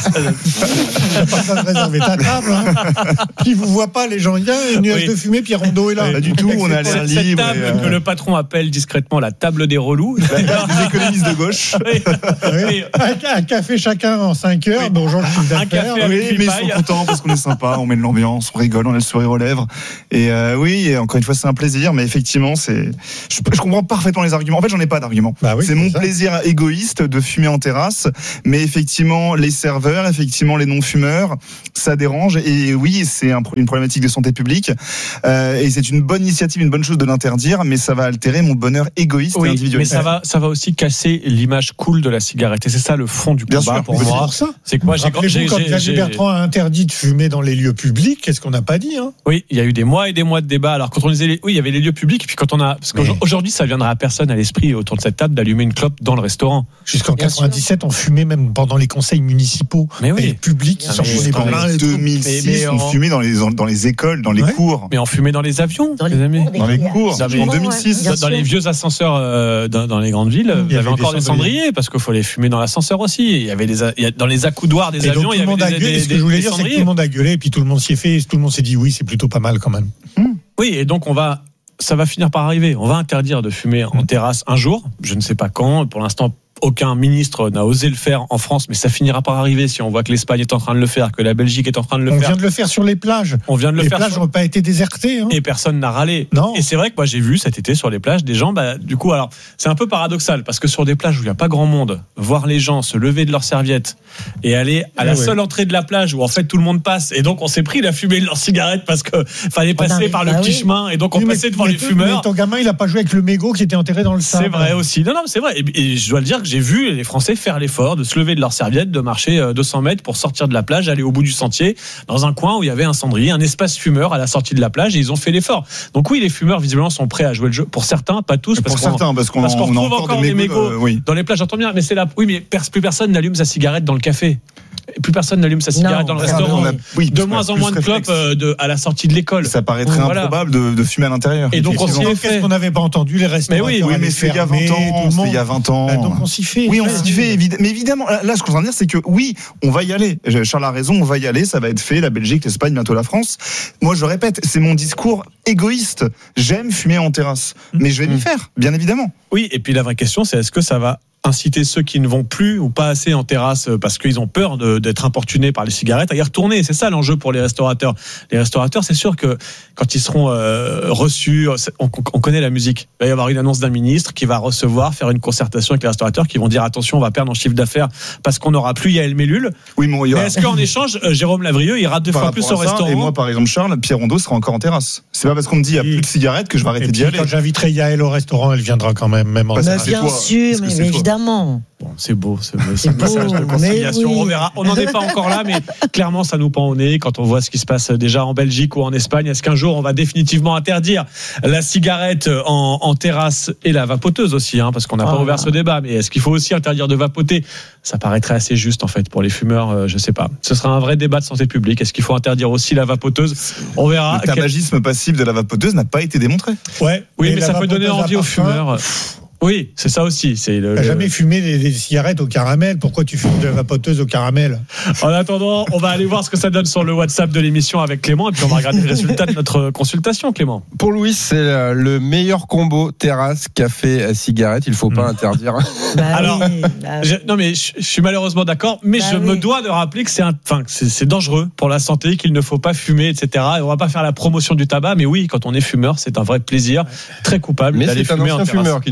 T'as pas besoin de réserver ta table. Hein. Qui vous voit pas, les gens. Il y a une nuage oui. de fumée, Pierre Rondeau est là. Pas du tout, on a l'air cette libre. Cette table et, euh... que le patron appelle discrètement la table des relous. La table des économistes de gauche. Oui. Oui. Un, un café chacun en cinq heures, oui. bonjour le chiffre d'affaires. Un café avec oui, mais ils sont contents parce qu'on est sympa, on met de l'ambiance, on rigole, on a le sourire aux lèvres. Et euh, oui, et encore une fois, c'est un plaisir, mais effectivement, c'est. Je, je comprends parfaitement les arguments. En fait, j'en ai pas d'arguments. Bah oui, c'est, c'est mon ça. plaisir égoïste de fumer en terrasse, mais effectivement, les serveurs, effectivement, les non-fumeurs, ça dérange. Et oui, c'est un, une problématique de santé publique. Euh, et c'est une bonne initiative, une bonne chose de l'interdire, mais ça va altérer mon bonheur égoïste oui, et individuel. Mais ça va, ça va aussi casser l'image cool de la cigarette. Et c'est ça le fond du combat. Bien sûr, pour moi. Pour ça. C'est que moi, j'ai, j'ai, quand Xavier Bertrand a interdit de fumer dans les lieux publics, qu'est-ce qu'on n'a pas dit, hein ? Oui, il y a eu des mois et des mois de débat. Alors quand on disait, les... oui, il y avait les lieux publics, et puis quand on a, parce qu'aujourd'hui, ça viendra à personne à l'esprit autour de cette table d'allumer une clope dans le restaurant. Jusqu'en quatre-vingt-dix-sept, on fumait même pendant les conseils municipaux. Mais oui. Et les publics qui sortaient des plein. En deux mille six, mais, mais on en... fumait dans les dans les écoles, dans les ouais. cours. Mais on fumait dans les avions, dans les, les amis. Cours, dans les cours. Dans les, en deux mille six, ouais, dans les vieux ascenseurs euh, dans, dans les grandes villes, il y avait encore des cendriers, cendriers parce qu'il faut les fumer dans l'ascenseur aussi. Il y avait des il y a, dans les accoudoirs des et avions, il y avait des, des, Ce que je voulais dire, c'est que tout le monde a gueulé et puis tout le monde s'y est fait, et tout le monde s'est dit oui, c'est plutôt pas mal quand même. Oui, et donc on va ça va finir par arriver. On va interdire de fumer en terrasse un jour, je ne sais pas quand. Pour l'instant, aucun ministre n'a osé le faire en France, mais ça finira par arriver si on voit que l'Espagne est en train de le faire, que la Belgique est en train de le on faire. On vient de le faire sur les plages. On vient de le les faire. Les plages n'ont pas été désertées. Hein. Et personne n'a râlé. Non. Et c'est vrai que moi j'ai vu cet été sur les plages des gens, bah, du coup, alors c'est un peu paradoxal parce que sur des plages où il n'y a pas grand monde, voir les gens se lever de leurs serviettes et aller à la ouais. seule entrée de la plage où en fait tout le monde passe, et donc on s'est pris la fumée de leurs cigarettes parce que fallait passer oh, par le bah petit oui. chemin, et donc on oui, passait devant les fumeurs. Mais ton gamin il a pas joué avec le mégot qui était enterré dans le sable. C'est vrai aussi. Non non, c'est vrai. Et, et je dois le dire que j'ai vu les Français faire l'effort de se lever de leur serviette, de marcher deux cents mètres pour sortir de la plage, aller au bout du sentier, dans un coin où il y avait un cendrier, un espace fumeur à la sortie de la plage, et ils ont fait l'effort. Donc oui, les fumeurs visiblement sont prêts à jouer le jeu. Pour certains, pas tous, parce pour qu'on, certains, parce qu'on, parce qu'on on retrouve encore, encore des mégots euh, oui. dans les plages. J'entends bien, mais c'est là. Oui, mais plus personne n'allume sa cigarette dans le café. Plus personne n'allume sa cigarette non, dans le restaurant. A, oui, de moins en moins de clopes euh, de, à la sortie de l'école. Ça paraît très voilà. improbable de, de fumer à l'intérieur. Et donc on s'y est fait. Qu'est-ce qu'on n'avait pas entendu, les restaurants? Mais oui, oui mais c'est il y a vingt ans. C'est il y a vingt ans. Bah, donc on s'y fait. Oui, on s'y fait. Évidemment. Mais évidemment, là, ce que je veux dire, c'est que oui, on va y aller. Charles a raison, on va y aller. Ça va être fait. La Belgique, l'Espagne, bientôt la France. Moi, je répète, c'est mon discours égoïste. J'aime fumer en terrasse, mais je vais m'y faire, bien évidemment. Oui, et puis la vraie question, c'est est-ce que ça va inciter ceux qui ne vont plus ou pas assez en terrasse parce qu'ils ont peur de, d'être importunés par les cigarettes à y retourner. C'est ça l'enjeu pour les restaurateurs. Les restaurateurs, c'est sûr que quand ils seront euh, reçus, on, on connaît la musique. Il va y avoir une annonce d'un ministre qui va recevoir, faire une concertation avec les restaurateurs qui vont dire attention, on va perdre en chiffre d'affaires parce qu'on n'aura plus Yael Mellul. Oui, mais, mais est-ce qu'en échange, Jérôme Lavrieux ira deux par fois plus au restaurant? Et moi, par exemple, Charles, Pierre Rondeau sera encore en terrasse. C'est pas parce qu'on me dit il y a plus de cigarettes que je vais arrêter d'y aller. Quand j'inviterai Yael au restaurant, elle viendra quand même, même en terrasse. Bien sûr, mais évidemment. Bon, c'est beau, c'est, c'est un message de conciliation. Oui. On verra. On n'en est pas encore là, mais clairement, ça nous pend au nez quand on voit ce qui se passe déjà en Belgique ou en Espagne. Est-ce qu'un jour, on va définitivement interdire la cigarette en, en terrasse et la vapoteuse aussi, hein, parce qu'on n'a pas oh ouvert là. ce débat. Mais est-ce qu'il faut aussi interdire de vapoter? Ça paraîtrait assez juste, en fait, pour les fumeurs. Euh, je sais pas. Ce sera un vrai débat de santé publique. Est-ce qu'il faut interdire aussi la vapoteuse? On verra. Le tabagisme passif de la vapoteuse n'a pas été démontré. Ouais. Oui, mais, mais ça peut donner envie aux fumeurs. Oui, c'est ça aussi. C'est le, T'as le... jamais fumé des, des cigarettes au caramel? Pourquoi tu fumes de la vapoteuse au caramel? En attendant, on va aller voir ce que ça donne sur le WhatsApp de l'émission avec Clément, et puis on va regarder les résultats de notre consultation, Clément. Pour Louis, c'est le meilleur combo terrasse, café, cigarette. Il ne faut pas mmh. interdire. Bah Alors, oui, bah je, non mais je, je suis malheureusement d'accord, mais bah je oui. me dois de rappeler que c'est, un, enfin, que c'est, c'est dangereux pour la santé, qu'il ne faut pas fumer, et cetera. Et on va pas faire la promotion du tabac, mais oui, quand on est fumeur, c'est un vrai plaisir, très coupable mais d'aller fumer en terrasse. Mais c'est un ancien fumeur qui nous dit ça.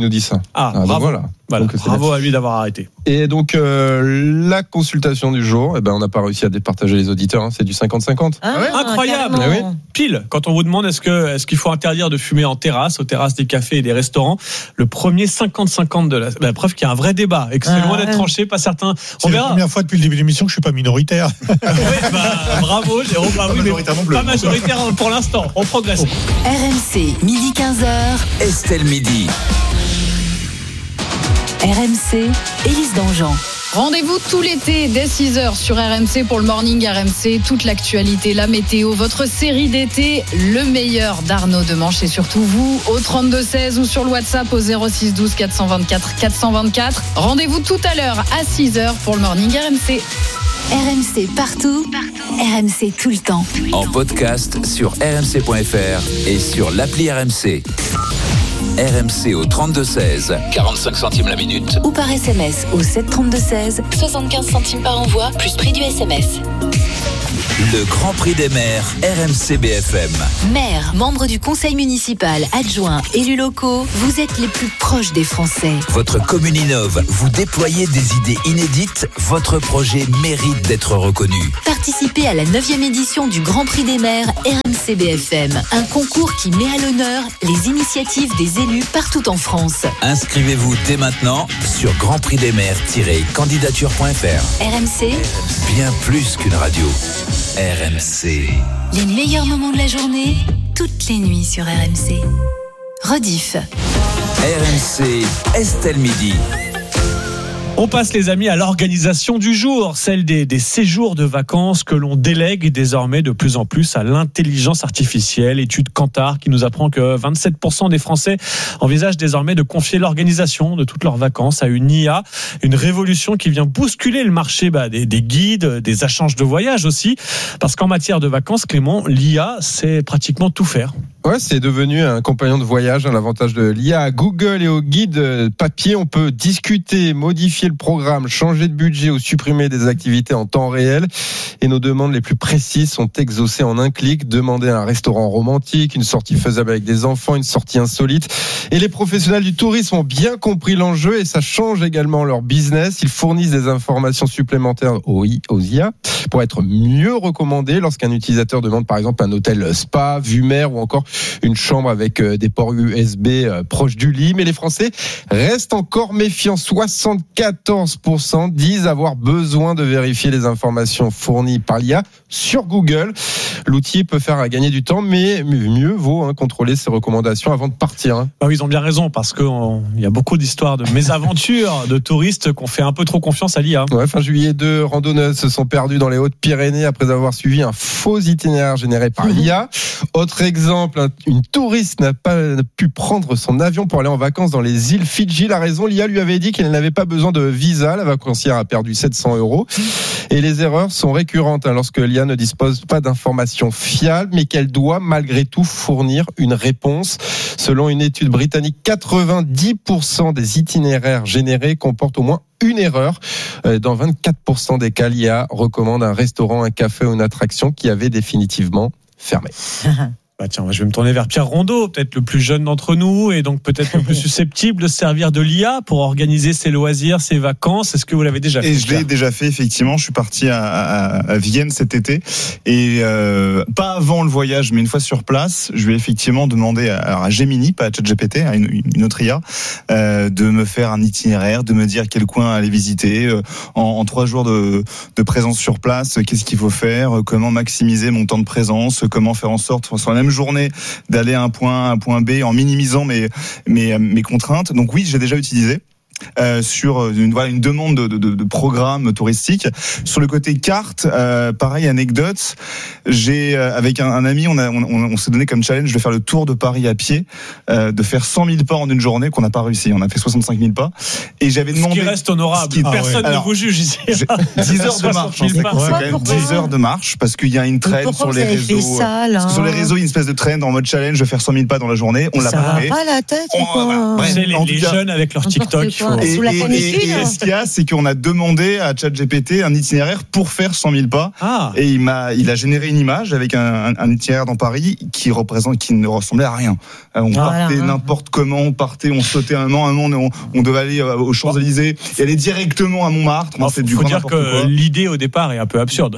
Ah, Ah, donc bravo. voilà. Voilà, Donc, c'est bravo là- à lui d'avoir arrêté. Et donc, euh, la consultation du jour, eh ben, on n'a pas réussi à départager les auditeurs, hein, c'est du cinquante cinquante. Ah, Incroyable. carrément. Ah Pile, quand on vous demande est-ce que est-ce qu'il faut interdire de fumer en terrasse, aux terrasses des cafés et des restaurants, le premier cinquante cinquante de la, la preuve qu'il y a un vrai débat et que c'est Ah, loin d'être ouais. tranché, pas certain. C'est On la verra. première fois depuis le début de l'émission que je suis pas minoritaire. Ouais, bah, bravo, Jérôme. Bah, oui, mais majoritaire non plus. pas majoritaire pour l'instant. On progresse. R M C, midi quinze heures. Estelle Midi. R M C, Élise Dangean. Rendez-vous tout l'été dès six heures sur R M C pour le Morning R M C. Toute l'actualité, la météo, votre série d'été, le meilleur d'Arnaud Demanche et surtout vous au trente-deux seize ou sur le WhatsApp au zéro six douze quatre cent vingt-quatre quatre cent vingt-quatre. Rendez-vous tout à l'heure à six heures pour le Morning R M C. R M C partout, R M C tout le temps. En podcast sur r m c point f r et sur l'appli R M C. R M C au trente-deux seize, quarante-cinq centimes la minute. Ou par S M S au sept trente-deux seize, soixante-quinze centimes par envoi, plus prix du S M S. Le Grand Prix des maires R M C B F M. Maire, membre du conseil municipal, adjoint, élus locaux, vous êtes les plus proches des Français. Votre commune innove, vous déployez des idées inédites, votre projet mérite d'être reconnu. Participez à la neuvième édition du Grand Prix des maires R M C B F M, un concours qui met à l'honneur les initiatives des élus partout en France. Inscrivez-vous dès maintenant sur grand prix des maires tiret candidature point f r. R M C, Bien plus qu'une radio. R M C. les meilleurs moments de la journée, toutes les nuits sur R M C. Rediff. R M C, Estelle Midi. On passe, les amis, à l'organisation du jour, celle des, des séjours de vacances que l'on délègue désormais de plus en plus à l'intelligence artificielle. Étude Kantar qui nous apprend que vingt-sept pour cent des Français envisagent désormais de confier l'organisation de toutes leurs vacances à une I A. Une révolution qui vient bousculer le marché bah, des, des guides, des agences de voyage aussi. Parce qu'en matière de vacances, Clément, l'I A sait pratiquement tout faire. Ouais, c'est devenu un compagnon de voyage. Hein, l'avantage de l'I A à Google et au guide papier, on peut discuter, modifier le programme, changer de budget ou supprimer des activités en temps réel. Et nos demandes les plus précises sont exaucées en un clic. Demander un restaurant romantique, une sortie faisable avec des enfants, une sortie insolite. Et les professionnels du tourisme ont bien compris l'enjeu et ça change également leur business. Ils fournissent des informations supplémentaires aux I A pour être mieux recommandés lorsqu'un utilisateur demande par exemple un hôtel spa, vue mer ou encore une chambre avec des ports U S B proches du lit. Mais les Français restent encore méfiants. soixante-quatorze pour cent disent avoir besoin de vérifier les informations fournies par l'I A sur Google. L'outil peut faire gagner du temps, mais mieux vaut hein, contrôler ses recommandations avant de partir. Hein. Ah oui, ils ont bien raison, parce qu'il y a beaucoup d'histoires de mésaventures de touristes qui ont fait un peu trop confiance à l'I A. Ouais, fin juillet, deux randonneuses se sont perdues dans les Hautes-Pyrénées après avoir suivi un faux itinéraire généré par l'I A. Autre exemple, une touriste n'a pas pu prendre son avion pour aller en vacances dans les îles Fidji. La raison, l'I A lui avait dit qu'elle n'avait pas besoin de visa. La vacancière a perdu sept cents euros. Et les erreurs sont récurrentes hein, lorsque l'I A ne dispose pas d'informations fiables, mais qu'elle doit malgré tout fournir une réponse. Selon une étude britannique, quatre-vingt-dix pour cent des itinéraires générés comportent au moins une erreur. Dans vingt-quatre pour cent des cas, l'I A recommande un restaurant, un café ou une attraction qui avait définitivement fermé. Bah tiens, je vais me tourner vers Pierre Rondeau, peut-être le plus jeune d'entre nous et donc peut-être le plus susceptible de se servir de l'I A pour organiser ses loisirs, ses vacances. Est-ce que vous l'avez déjà fait? Et je l'ai déjà fait, effectivement. Je suis parti à, à, à Vienne cet été et euh, pas avant le voyage, mais une fois sur place, je lui ai effectivement demandé à, à Gemini, pas à ChatGPT, à une, une autre I A, euh, de me faire un itinéraire, de me dire quel coin aller visiter euh, en, en trois jours de, de présence sur place. Qu'est-ce qu'il faut faire? Comment maximiser mon temps de présence? Comment faire en sorte, sur la même journée, d'aller à un point A, un point B en minimisant mes, mes, mes contraintes. Donc oui, j'ai déjà utilisé. Euh, sur une, voilà, une demande de, de, de programme touristique. Sur le côté carte, euh, pareil, anecdote, j'ai euh, avec un, un ami, on, a, on, on s'est donné comme challenge de faire le tour de Paris à pied, euh, de faire cent mille pas en une journée, qu'on n'a pas réussi. On a fait soixante-cinq mille pas. Et j'avais demandé. Ce qui reste honorable. Qui, Personne ah ouais. ne Alors, vous juge ici. dix heures de marche. Hein, c'est, c'est quand même dix heures de marche parce qu'il y a une traîne sur les réseaux. Ça, là, sur les réseaux, il y a une espèce de traîne en mode challenge de faire cent mille pas dans la journée. On l'a ça pas va fait. pas la tête on, ou quoi Bref, les, les cas, jeunes avec leur TikTok. Voilà, sous la canicule. Et, et, et ce qu'il y a, c'est qu'on a demandé à ChatGPT un itinéraire pour faire cent mille pas. Ah. Et il m'a, il a généré une image avec un, un, un itinéraire dans Paris qui représente, qui ne ressemblait à rien. On voilà, partait hein. n'importe comment, on partait, on sautait un an, un an, on, on devait aller aux Champs-Élysées et aller directement à Montmartre. Il faut, faut dire que quoi. L'idée au départ est un peu absurde.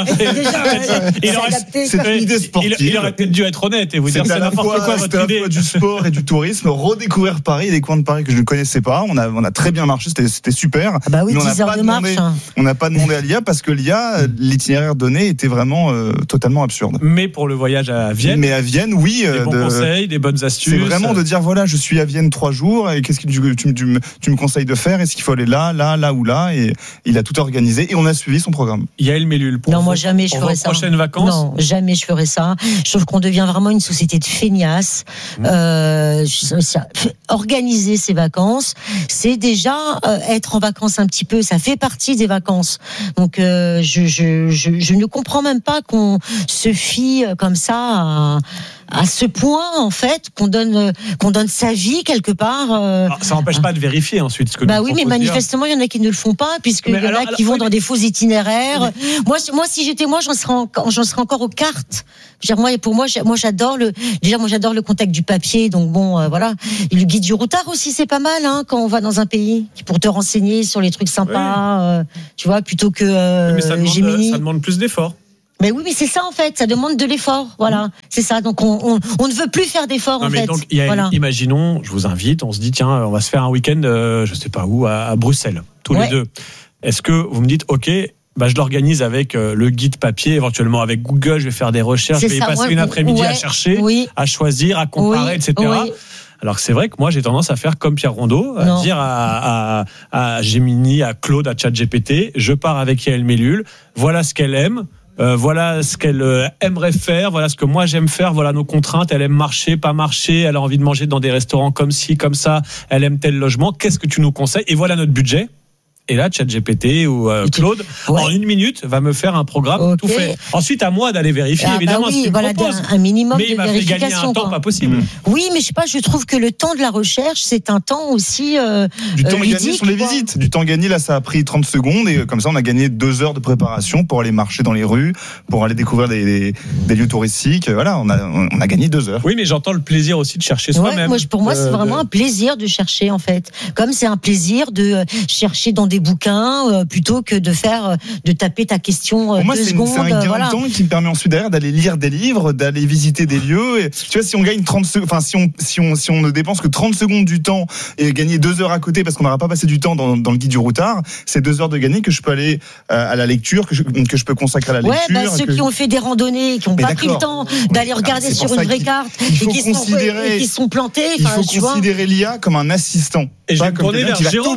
Déjà, il aurait, c'est une idée sportive. Il, il aurait peut-être dû être honnête et vous dire c'est n'importe fois, quoi votre idée. Du sport et du tourisme, redécouvrir Paris et des coins de Paris que je ne connaissais pas. On a, on a très bien marché, c'était, c'était super. Ah bah oui, mais on n'a pas, demandé, hein. on n'a pas demandé à l'I A parce que l'I A, l'itinéraire donné était vraiment euh, totalement absurde. Mais pour le voyage à Vienne. Mais à Vienne, oui. Des bons de, conseils, des bonnes astuces. C'est vraiment de dire voilà, je suis à Vienne trois jours et qu'est-ce que tu, tu, tu, tu me conseilles de faire? Est-ce qu'il faut aller là, là, là ou là? Et il a tout organisé et on a suivi son programme. Yael Mellul, pour non, vous, moi jamais je pour ferais vos ça. Prochaines vacances? Non, jamais je ferais ça. Je trouve qu'on devient vraiment une société de feignasses. Mmh. Euh, ça, organiser ses vacances, c'est déjà euh, être en vacances un petit peu. Ça fait partie des vacances. Donc euh, je, je, je, je ne comprends même pas qu'on se fie comme ça à, à ce point en fait qu'on donne qu'on donne sa vie quelque part. Euh, alors, ça n'empêche pas de vérifier ensuite ce que. Bah oui, mais manifestement il y en a qui ne le font pas puisqu'il y en a qui vont dans des faux itinéraires. Mais... Moi, moi, si j'étais moi, j'en serais encore, j'en serais encore aux cartes. Dire, moi, pour moi, moi, j'adore le. Déjà, moi, j'adore le contact du papier. Donc bon, euh, voilà. Et le guide du routard aussi, c'est pas mal, hein, quand on va dans un pays pour te renseigner sur les trucs sympas. Oui. Euh, tu vois, plutôt que euh, oui, mais ça demande, Gemini. Ça demande plus d'efforts. Mais oui, mais c'est ça en fait, ça demande de l'effort, voilà, c'est ça. Donc on, on, on ne veut plus faire d'efforts non, en mais fait. Donc, y a, voilà. Imaginons, je vous invite, on se dit tiens, on va se faire un week-end, euh, je sais pas où, à, à Bruxelles, tous ouais. les deux. Est-ce que vous me dites ok? Bah, je l'organise avec euh, le guide papier, éventuellement avec Google, je vais faire des recherches, c'est je vais ça, y passer ouais, une après-midi ouais, à chercher, oui. à choisir, à comparer, oui, et cetera. Oui. Alors que c'est vrai que moi j'ai tendance à faire comme Pierre Rondeau, à non. dire à, à, à Gemini, à Claude, à ChatGPT, je pars avec Yael Mellul, voilà ce qu'elle aime. Euh, voilà ce qu'elle euh, aimerait faire, voilà ce que moi j'aime faire, voilà nos contraintes, elle aime marcher, pas marcher, elle a envie de manger dans des restaurants comme ci, comme ça, elle aime tel logement, qu'est-ce que tu nous conseilles? Et voilà notre budget. Et là, ChatGPT ou euh, Claude, ouais. en une minute, va me faire un programme okay. tout fait. Ensuite, à moi d'aller vérifier, ah, évidemment, bah oui, ce qu'il voilà, me propose. Un minimum mais de il m'a fait gagner un temps quoi. pas possible. Mmh. Oui, mais je sais pas, je trouve que le temps de la recherche, c'est un temps aussi euh, du temps euh, gagné ludique, sur les quoi. visites. Du temps gagné, là, ça a pris trente secondes et comme ça, on a gagné deux heures de préparation pour aller marcher dans les rues, pour aller découvrir des, des, des lieux touristiques. Voilà, on a, on a gagné deux heures. Oui, mais j'entends le plaisir aussi de chercher ouais, soi-même. Moi, pour moi, c'est euh, vraiment de... un plaisir de chercher, en fait. Comme c'est un plaisir de chercher dans des bouquins euh, plutôt que de faire, de taper ta question pour moi, deux c'est secondes. C'est un gain voilà. de temps qui me permet ensuite derrière d'aller lire des livres, d'aller visiter des lieux. Et, tu vois, si on gagne trente secondes, enfin, si on, si on, si on ne dépense que trente secondes du temps et gagner deux heures à côté parce qu'on n'aura pas passé du temps dans, dans le guide du routard, c'est deux heures de gagner que je peux aller euh, à la lecture, que je, que je peux consacrer à la ouais, lecture. Bah, ceux qui je... ont fait des randonnées, qui n'ont pas pris le temps d'aller regarder ah, sur une vraie carte et qui, sont, et qui sont plantés. Il faut considérer l'I A comme un assistant. Et je vais me tourner vers Jérôme.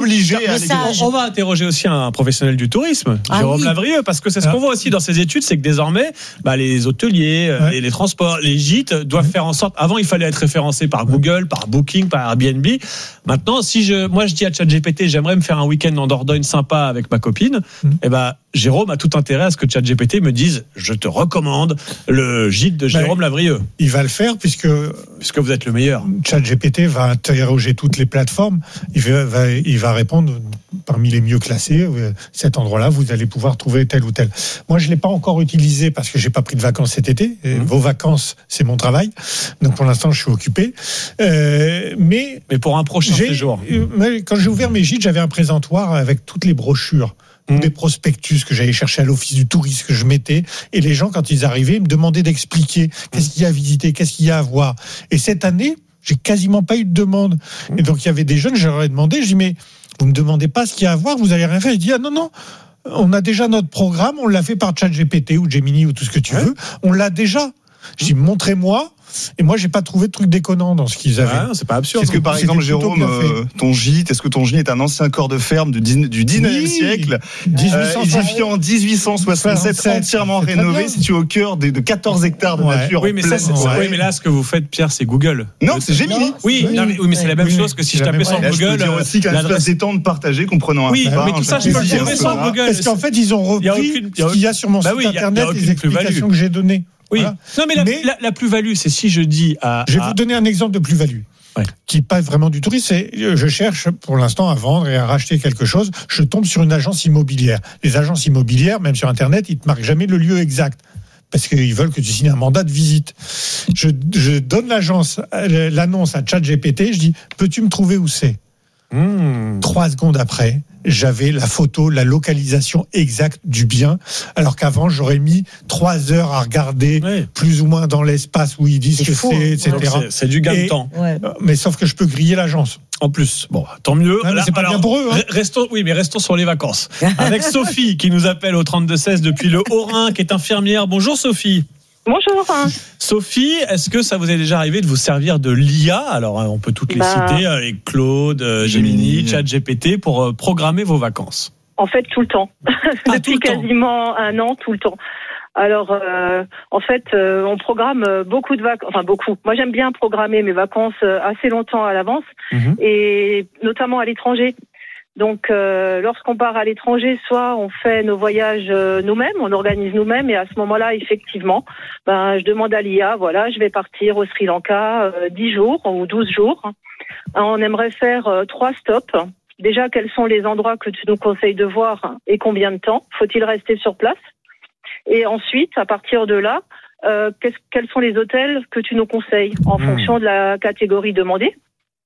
On va interroger aussi un professionnel du tourisme, ah Jérôme oui. Lavrieux, parce que c'est ce qu'on voit aussi dans ces études, c'est que désormais, bah, les hôteliers, ouais. les, les transports, les gîtes doivent ouais. faire en sorte. Avant, il fallait être référencé par Google, par Booking, par Airbnb. Maintenant, si je, moi, je dis à ChatGPT, j'aimerais me faire un week-end en Dordogne sympa avec ma copine, mmh. et ben, bah, Jérôme a tout intérêt à ce que ChatGPT me dise, je te recommande le gîte de Jérôme bah, Lavrieux. Il va le faire puisque, puisque vous êtes le meilleur. ChatGPT va interroger toutes les plateformes. Il va, va, il va répondre parmi les mieux classés. Cet endroit-là, vous allez pouvoir trouver tel ou tel. Moi, je l'ai pas encore utilisé parce que j'ai pas pris de vacances cet été. Mmh. Vos vacances, c'est mon travail. Donc pour l'instant, je suis occupé. Euh, mais mais pour un prochain séjour. Quand j'ai ouvert mes gîtes, j'avais un présentoir avec toutes les brochures. Mmh. Des prospectus que j'allais chercher à l'office du tourisme que je mettais, et les gens quand ils arrivaient ils me demandaient d'expliquer qu'est-ce qu'il y a à visiter, qu'est-ce qu'il y a à voir. Et cette année j'ai quasiment pas eu de demande. Et donc il y avait des jeunes, je leur ai demandé, je dis mais vous me demandez pas ce qu'il y a à voir, vous allez rien faire. Ils disent ah non non, on a déjà notre programme, on l'a fait par ChatGPT ou Gemini ou tout ce que tu ouais. veux, on l'a déjà. Je dis montrez-moi. Et moi, j'ai pas trouvé de truc déconnant dans ce qu'ils avaient. Ah, c'est pas absurde. Est-ce que par exemple, Jérôme, euh, ton gîte, est-ce que ton gîte est un ancien corps de ferme du dix-neuvième oui, siècle, euh, édifié en dix-huit cent soixante-sept, entièrement rénové, situé au cœur de, de quatorze hectares de ouais. nature. Oui, mais ça, c'est, ouais. oui, mais là, ce que vous faites, Pierre, c'est Google. Non, c'est Gemini. Oui, oui, non, mais, oui, mais c'est la même oui, chose que si je tapais sur Google. Je peux dire aussi qu'un espace détente partagé comprenant un oui, mais tout ça, je peux le trouver sur Google. Parce qu'en fait, ils ont repris ce qu'il y a sur mon site internet, les explications que j'ai données. Oui. Voilà. Non, mais la, mais la, la plus-value, c'est si je dis à. Je vais à... vous donner un exemple de plus-value. Ouais. Qui pas vraiment du tourisme. C'est, je cherche pour l'instant à vendre et à racheter quelque chose. Je tombe sur une agence immobilière. Les agences immobilières, même sur Internet, ils te marquent jamais le lieu exact. Parce qu'ils veulent que tu signes un mandat de visite. Je, je donne l'agence, l'annonce à ChatGPT, je dis, peux-tu me trouver où c'est ? Mmh. Trois secondes après, j'avais la photo, la localisation exacte du bien, alors qu'avant j'aurais mis trois heures à regarder ouais. plus ou moins dans l'espace où ils disent c'est que fou, c'est, et cetera. C'est, c'est du gain de temps. Ouais. Mais sauf que je peux griller l'agence. En plus, bon, tant mieux. Non, mais c'est pas alors, bien pour eux. Hein. Restons, oui, mais restons sur les vacances. Avec Sophie qui nous appelle au trente-deux seize depuis le Haut-Rhin, qui est infirmière. Bonjour Sophie. Bonjour. Sophie, est-ce que ça vous est déjà arrivé de vous servir de l'I A ? Alors, on peut toutes les bah... citer, les Claude, Gemini, ChatGPT, pour programmer vos vacances. En fait, tout le temps. Ah, Depuis tout le quasiment temps. un an, tout le temps. Alors, euh, en fait, euh, on programme beaucoup de vacances, enfin beaucoup. Moi, j'aime bien programmer mes vacances assez longtemps à l'avance, mmh. et notamment à l'étranger. Donc, euh, lorsqu'on part à l'étranger, soit on fait nos voyages euh, nous-mêmes, on organise nous-mêmes, et à ce moment-là, effectivement, ben, je demande à l'I A, voilà, je vais partir au Sri Lanka euh, dix jours ou douze jours. On aimerait faire euh, trois stops. Déjà, quels sont les endroits que tu nous conseilles de voir et combien de temps ? Faut-il rester sur place ? Et ensuite, à partir de là, euh, quels sont les hôtels que tu nous conseilles en mmh. fonction de la catégorie demandée ?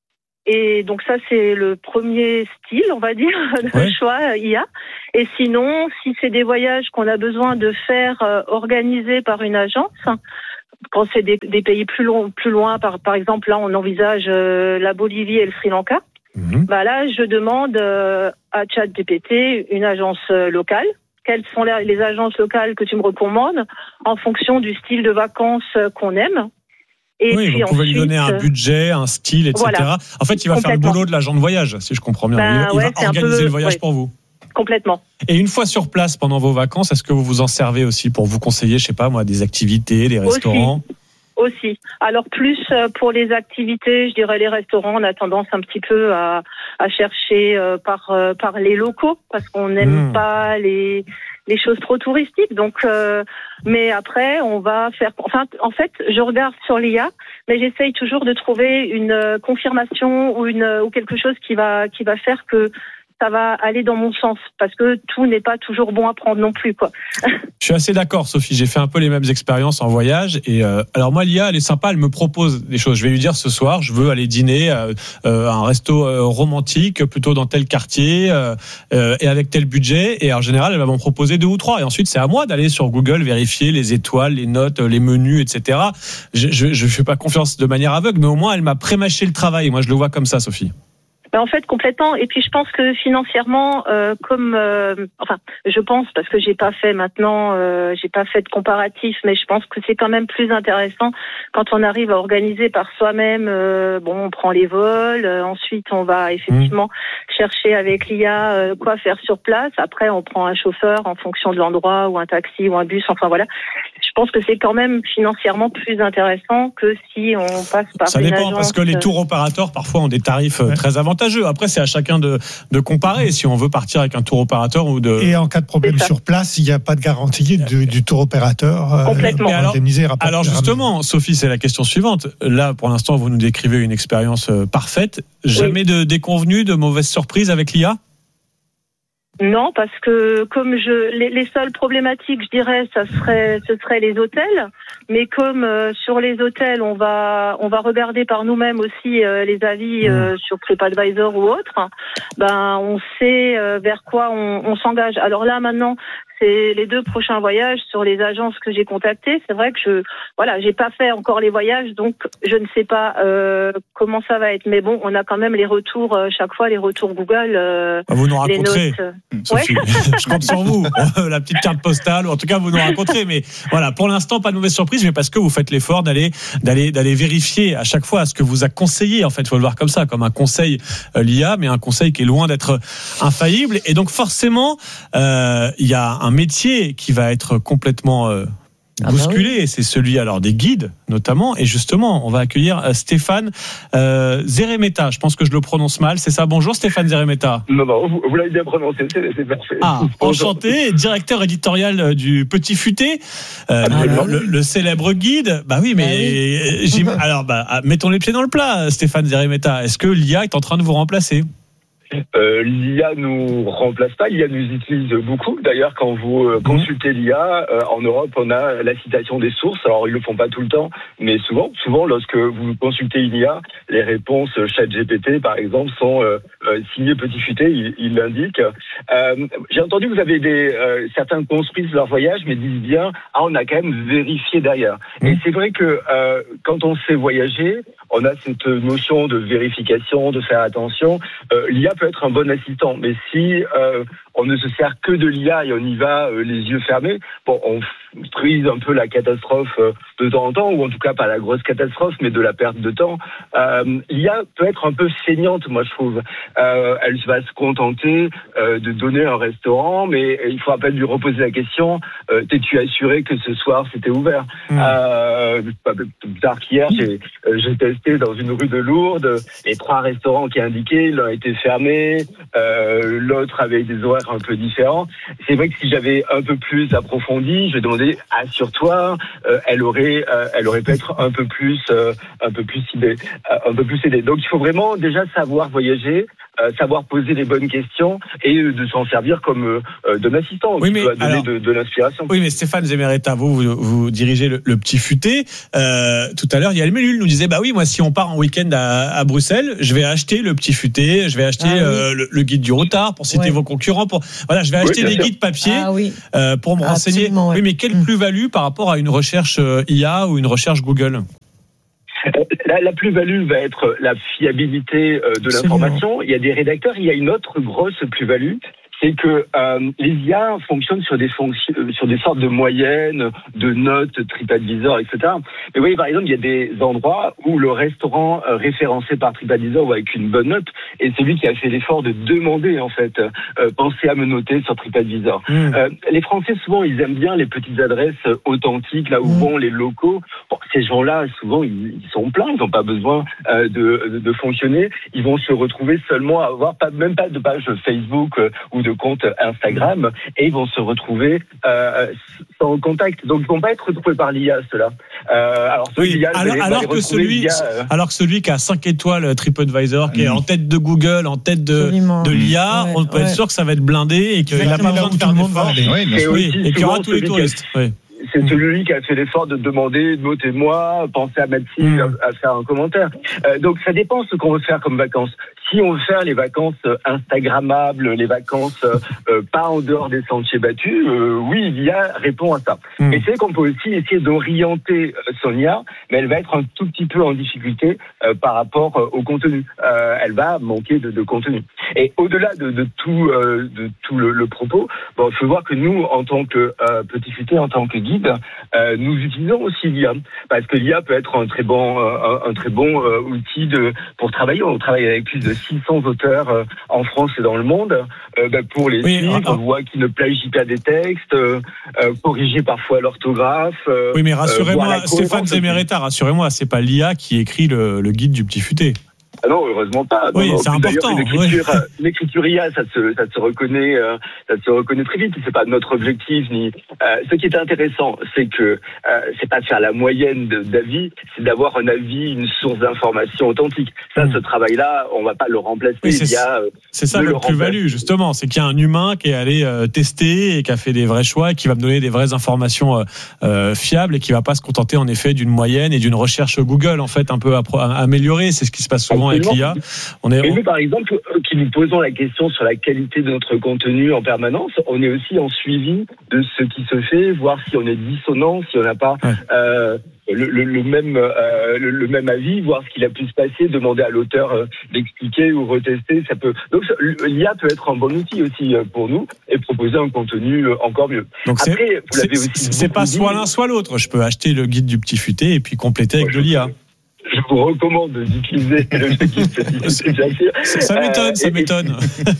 Et donc ça, c'est le premier style, on va dire, de ouais. choix I A. Et sinon, si c'est des voyages qu'on a besoin de faire euh, organisés par une agence, quand c'est des, des pays plus, long, plus loin, par, par exemple, là, on envisage euh, la Bolivie et le Sri Lanka, mmh. bah là, je demande euh, à ChatGPT une agence euh, locale. Quelles sont les, les agences locales que tu me recommandes en fonction du style de vacances euh, qu'on aime. Et oui, puis vous pouvez ensuite, lui donner un budget, un style, et cetera. Voilà. En fait, il va faire le boulot de l'agent de voyage, si je comprends bien. Ben, il ouais, va organiser peu, le voyage ouais. pour vous. Complètement. Et une fois sur place pendant vos vacances, est-ce que vous vous en servez aussi pour vous conseiller, je sais pas moi, des activités, des restaurants ? Aussi. Aussi. Alors plus pour les activités, je dirais les restaurants, on a tendance un petit peu à, à chercher par, par les locaux, parce qu'on n'aime mmh. pas les... les choses trop touristiques. Donc, euh, mais après, on va faire. Enfin, en fait, je regarde sur l'I A, mais j'essaye toujours de trouver une confirmation ou une ou quelque chose qui va qui va faire que ça va aller dans mon sens, parce que tout n'est pas toujours bon à prendre non plus, quoi. Je suis assez d'accord, Sophie. J'ai fait un peu les mêmes expériences en voyage. Et euh, alors moi, l'I A, elle est sympa. Elle me propose des choses. Je vais lui dire ce soir, je veux aller dîner à euh, un resto euh, romantique, plutôt dans tel quartier euh, euh, et avec tel budget. Et en général, elle va m'en proposer deux ou trois. Et ensuite, c'est à moi d'aller sur Google vérifier les étoiles, les notes, les menus, et cetera. Je je, je fais pas confiance de manière aveugle, mais au moins, elle m'a prémâché le travail. Moi, je le vois comme ça, Sophie. Ben en fait, complètement. Et puis, je pense que financièrement, euh, comme, euh, enfin, je pense parce que j'ai pas fait maintenant, euh, j'ai pas fait de comparatif, mais je pense que c'est quand même plus intéressant quand on arrive à organiser par soi-même. Euh, bon, on prend les vols, euh, ensuite on va effectivement mmh. chercher avec l'I A euh, quoi faire sur place. Après, on prend un chauffeur en fonction de l'endroit, ou un taxi, ou un bus. Enfin voilà. Je pense que c'est quand même financièrement plus intéressant que si on passe par Ça une agence. Ça dépend, parce que les tours opérateurs parfois ont des tarifs ouais. très avantageux. Après, c'est à chacun de, de comparer si on veut partir avec un tour opérateur ou de. Et en cas de problème sur place, il n'y a pas de garantie de, du tour opérateur. Euh, Complètement. Alors, alors justement, Sophie, c'est la question suivante. Là, pour l'instant, vous nous décrivez une expérience parfaite. Jamais oui. de déconvenue, de mauvaises surprises avec l'I A ? Non, parce que comme je les, les seules problématiques, je dirais, ça serait ce serait les hôtels, mais comme euh, sur les hôtels, on va on va regarder par nous-mêmes aussi euh, les avis euh, sur TripAdvisor ou autre, ben on sait euh, vers quoi on, on s'engage. Alors là maintenant, c'est les deux prochains voyages sur les agences que j'ai contactées. C'est vrai que je, voilà, j'ai pas fait encore les voyages, donc je ne sais pas euh, comment ça va être. Mais bon, on a quand même les retours euh, chaque fois, les retours Google. Euh, vous nous raconterez, les notes. Sophie. Ouais. Je compte sur vous. La petite carte postale, ou en tout cas vous nous raconterez. Mais voilà, pour l'instant, pas de mauvaise surprise, mais parce que vous faites l'effort d'aller, d'aller, d'aller vérifier à chaque fois ce que vous a conseillé. En fait, il faut le voir comme ça, comme un conseil euh, l'I A, mais un conseil qui est loin d'être infaillible. Et donc forcément, il euh, y a un métier qui va être complètement euh, bousculé. Ah bah oui. C'est celui alors des guides notamment. Et justement, on va accueillir Stéphane euh, Zeremeta. Je pense que je le prononce mal. C'est ça. Bonjour Stéphane Zeremeta. Non, non, vous, vous l'avez bien prononcé. C'est, c'est parfait. Ah, enchanté. Directeur éditorial du Petit Futé, euh, le, le, le célèbre guide. Bah oui, mais ah oui. alors bah, mettons les pieds dans le plat, Stéphane Zeremeta. Est-ce que l'I A est en train de vous remplacer ? Euh, L'I A nous remplace pas, l'I A nous utilise beaucoup. D'ailleurs, quand vous euh, consultez l'I A, euh, en Europe, on a la citation des sources. Alors, ils le font pas tout le temps, mais souvent, souvent, lorsque vous consultez une I A, les réponses ChatGPT, par exemple, sont euh, euh, signées Petit Futé, il, il l'indique. Euh, j'ai entendu que vous avez des euh, certains construisent leur voyage, mais disent bien, ah, on a quand même vérifié derrière. Mmh. Et c'est vrai que euh, quand on sait voyager, on a cette notion de vérification, de faire attention. Euh, L'I A peut être un bon assistant, mais si euh, on ne se sert que de l'I A et on y va euh, les yeux fermés, bon, on frise un peu la catastrophe euh, de temps en temps, ou en tout cas pas la grosse catastrophe, mais de la perte de temps. Euh, L'I A peut être un peu feignante, moi je trouve. Euh, elle va se contenter euh, de donner un restaurant, mais il faut à peine lui reposer la question, euh, t'es-tu assuré que ce soir c'était ouvert? Mmh. euh, Plus tard qu'hier, j'ai, euh, j'ai testé dans une rue de Lourdes les trois restaurants qui indiquaient, l'un était fermé, euh, l'autre avait des horaires un peu différents. C'est vrai que si j'avais un peu plus approfondi, je demandais assure-toi, euh, elle aurait, euh, elle aurait peut-être un peu plus, euh, un peu plus aidé, euh, un peu plus aidé. Donc il faut vraiment déjà savoir voyager, euh, savoir poser les bonnes questions et de s'en servir comme euh, d'un assistant oui, qui mais peut donner alors, de, de l'inspiration. Oui, mais Stéphane Zeremeta, vous, vous, vous dirigez le, le Petit Futé. Euh, tout à l'heure, Yael Mellul nous disait, bah oui, moi, si on part en week-end à, à Bruxelles, je vais acheter le Petit Futé, je vais acheter ah, oui. euh, le, le guide du routard pour citer ouais. vos concurrents. Pour voilà, je vais acheter oui, des sûr. guides papier ah, oui. euh, pour me renseigner. Ouais. Oui, mais quelle mmh. plus-value par rapport à une recherche I A ou une recherche Google? La, la plus-value va être la fiabilité euh, de l'information. Il y a des rédacteurs, il y a une autre grosse plus-value, c'est que euh, les I A fonctionnent sur des fonctions, sur des sortes de moyennes, de notes, TripAdvisor, et cetera. Mais vous voyez, par exemple, il y a des endroits où le restaurant euh, référencé par TripAdvisor ou avec une bonne note est celui qui a fait l'effort de demander, en fait, euh, pensez à me noter sur TripAdvisor. Mmh. Euh, les Français, souvent, ils aiment bien les petites adresses authentiques, là où mmh. vont les locaux. Bon, ces gens-là, souvent, ils, ils sont pleins, ils n'ont pas besoin euh, de, de, de fonctionner. Ils vont se retrouver seulement à avoir pas, même pas de page Facebook euh, ou de compte Instagram et ils vont se retrouver euh, sans contact. Donc ils vont pas être retrouvés par l'I A, ceux-là. Euh, alors, oui, l'I A, alors, les, alors, que celui, via, euh... alors que celui qui a cinq étoiles TripAdvisor, mmh. qui est en tête de Google, en tête de, de l'I A, ouais, on peut ouais. être sûr que ça va être blindé et qu'il n'a pas besoin de faire d'efforts. Oui, oui, et qu'il y aura tous les touristes. Oui. C'est celui qui a fait l'effort de demander, notez-moi, pensez à Mathilde, mmh. à, à faire un commentaire. Euh, donc ça dépend ce qu'on veut faire comme vacances. Si on veut faire les vacances instagrammables, les vacances euh, pas en dehors des sentiers battus, euh, oui, l'I A répond à ça. Mmh. Mais c'est qu'on peut aussi essayer d'orienter son I A, mais elle va être un tout petit peu en difficulté euh, par rapport euh, au contenu. Euh, elle va manquer de, de contenu. Et au-delà de, de tout, euh, de tout le, le propos, bon, il faut voir que nous, en tant que euh, Petit Futé, en tant que guide, euh, nous utilisons aussi l'I A, parce que l'I A peut être un très bon, euh, un, un très bon euh, outil de pour travailler. On travaille avec plus de six cents auteurs euh, en France et dans le monde. Euh, bah, pour les oui, suivre, on voit qu'ils ne plagient pas des textes, euh, euh, corriger parfois l'orthographe. Euh, oui, mais rassurez-moi, Stéphane Zeremeta, rassurez-moi, c'est pas l'I A qui écrit le, le guide du Petit Futé. Ah non, heureusement pas. Oui, non, c'est important. Une écriture, oui. une écriture I A, ça se, ça se reconnaît, euh, ça se reconnaît très vite. C'est pas notre objectif ni. Euh, ce qui est intéressant, c'est que euh, c'est pas de faire la moyenne de, d'avis, c'est d'avoir un avis, une source d'information authentique. Ça, mmh. ce travail-là, on va pas le remplacer. Oui, c'est, Il y a, euh, c'est ça le plus-value, justement, c'est qu'il y a un humain qui est allé euh, tester et qui a fait des vrais choix, et qui va me donner des vraies informations euh, euh, fiables et qui va pas se contenter en effet d'une moyenne et d'une recherche Google en fait un peu améliorée. C'est ce qui se passe souvent avec l'I A. On est... Et nous, par exemple, qui nous posons la question sur la qualité de notre contenu en permanence, on est aussi en suivi de ce qui se fait, voir si on est dissonant, si on n'a pas ouais. euh, le, le, le, même, euh, le, le même avis, voir ce qu'il a pu se passer, demander à l'auteur euh, d'expliquer ou retester. Ça peut... Donc l'I A peut être un bon outil aussi pour nous et proposer un contenu encore mieux. Donc Après, c'est, vous l'avez c'est, aussi c'est pas dit, soit l'un soit l'autre. Je peux acheter le guide du Petit Futé et puis compléter avec de l'I A. Je je vous recommande d'utiliser le guide Petit, bien sûr. Ça m'étonne, euh, ça m'étonne.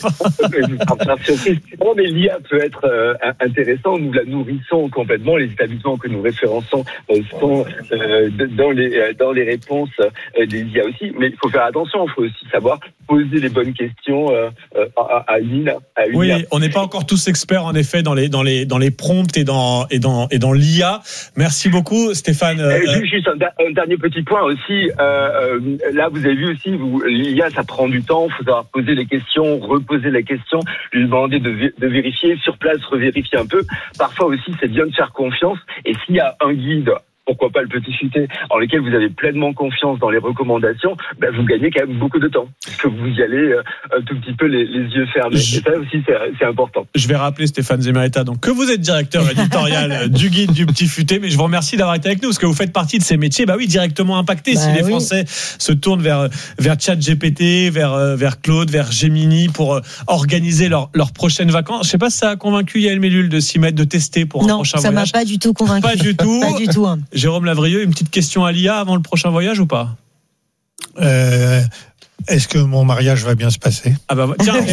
Non, mais l'I A peut être euh, intéressant. Nous la nourrissons complètement. Les établissements que nous référençons euh, sont euh, dans les dans les réponses euh, des I A aussi. Mais il faut faire attention. Il faut aussi savoir poser les bonnes questions euh, à, à une I A. Oui, I A. on n'est pas encore tous experts en effet dans les dans les dans les prompts et dans et dans et dans l'I A. Merci beaucoup, Stéphane. Euh, juste un, un dernier petit point aussi. Euh, euh, là, vous avez vu aussi, vous, l'I A, ça prend du temps. Il faut savoir poser les questions, reposer les questions, lui demander de, de vérifier sur place, revérifier un peu. Parfois aussi, c'est bien de faire confiance. Et s'il y a un guide, pourquoi pas le Petit Futé, en lequel vous avez pleinement confiance dans les recommandations, ben vous gagnez quand même beaucoup de temps, parce que vous y allez euh, un tout petit peu les, les yeux fermés. Je... Et ça aussi, c'est, c'est important. Je vais rappeler Stéphane Zemeretta, donc que vous êtes directeur éditorial du guide du Petit Futé, mais je vous remercie d'avoir été avec nous, parce que vous faites partie de ces métiers, bah oui, directement impactés. Bah si les oui. Français se tournent vers vers ChatGPT, vers vers Claude, vers Gemini pour euh, organiser leurs leurs prochaines vacances. Je sais pas si ça a convaincu Yael Mellul de s'y mettre, de tester pour non, un prochain voyage. Non, ça m'a pas du tout convaincu. Pas du tout. Pas du tout. Hein. Jérôme Lavrieux, une petite question à l'I A avant le prochain voyage ou pas ? euh, Est-ce que mon mariage va bien se passer ? Ah bah tiens, ce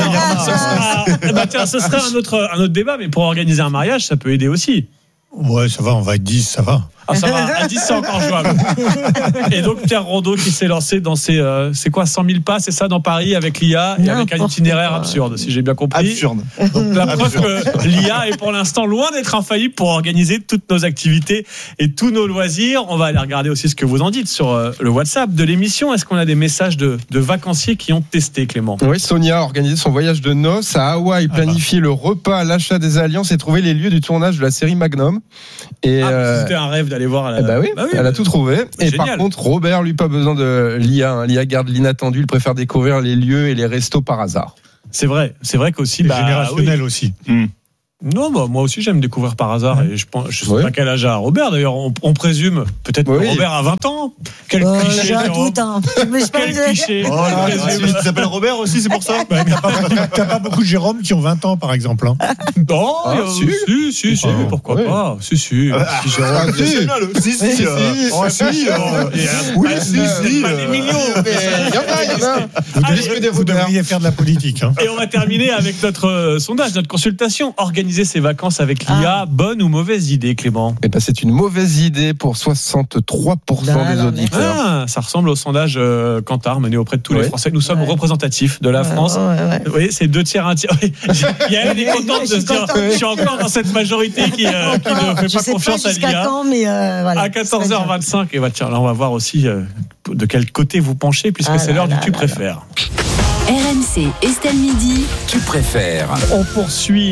sera, bah tiens, ce serait un autre un autre débat, mais pour organiser un mariage, ça peut aider aussi. Ouais, ça va, on va être dix, ça va. Ah, ça va, à dix, c'est encore jouable. Et donc, Pierre Rondeau qui s'est lancé dans ses, euh, c'est quoi, cent mille pas, c'est ça, dans Paris, avec l'I A, et avec un itinéraire absurde, si j'ai bien compris. Absurde. Donc, la preuve que l'I A est pour l'instant loin d'être infaillible pour organiser toutes nos activités et tous nos loisirs. On va aller regarder aussi ce que vous en dites sur euh, le WhatsApp de l'émission. Est-ce qu'on a des messages de, de vacanciers qui ont testé, Clément ? Oui, Sonia a organisé son voyage de noces à Hawaï, planifié ah bah. le repas, l'achat des alliances et trouvé les lieux du tournage de la série Magnum. Et ah, euh... c'était un rêve d'aller voir à la... Eh bah oui, bah oui, elle a tout trouvé. Et génial. Par contre, Robert, lui, pas besoin de l'I A. Hein. L'I A garde l'inattendu. Il préfère découvrir les lieux et les restos par hasard. C'est vrai. C'est vrai qu'aussi... Bah, générationnel oui. aussi. Mmh. Non, bah, moi aussi j'aime découvrir par hasard. Et je pense, je sais oui. pas quel âge a Robert. D'ailleurs, on, on présume peut-être oui. que Robert a vingt ans. Quel euh, cliché. J'ai un doute. Hein. Quel cliché. Oh, là, tu t'appelles Robert aussi, c'est pour ça. Bah, t'as, pas beaucoup, t'as pas beaucoup de Jérôme qui ont vingt ans, par exemple. Hein. Non, ah, euh, si, si, si, si, oh, pourquoi oui. pas. Si, si. Ah, si, Jérôme. Si, si, si. si, oh, si oui, si, si. Pas des millions. Il y en a, il y en a. Vous devriez faire de la politique. Et on va terminer avec notre sondage, notre consultation. Organiser ses vacances avec l'I A, ah. bonne ou mauvaise idée, Clément ? Eh ben, c'est une mauvaise idée pour soixante-trois pour cent là, des auditeurs. Ah, ça ressemble au sondage euh, Kantar mené auprès de tous ouais. les Français. Nous sommes ouais. représentatifs de la ouais, France. Ouais, ouais. Vous voyez, c'est deux tiers, un tiers. Il y a elle est contente de se dire, je suis encore dans cette majorité qui, euh, qui ne fait je pas confiance pas à l'I A. Quand, mais euh, voilà, à quatorze heures vingt-cinq, et bah, tiens, là, on va voir aussi euh, de quel côté vous penchez, puisque ah, c'est là, l'heure là, du tu là, préfères. Là. R M C, Estelle Midi. Tu préfères. On poursuit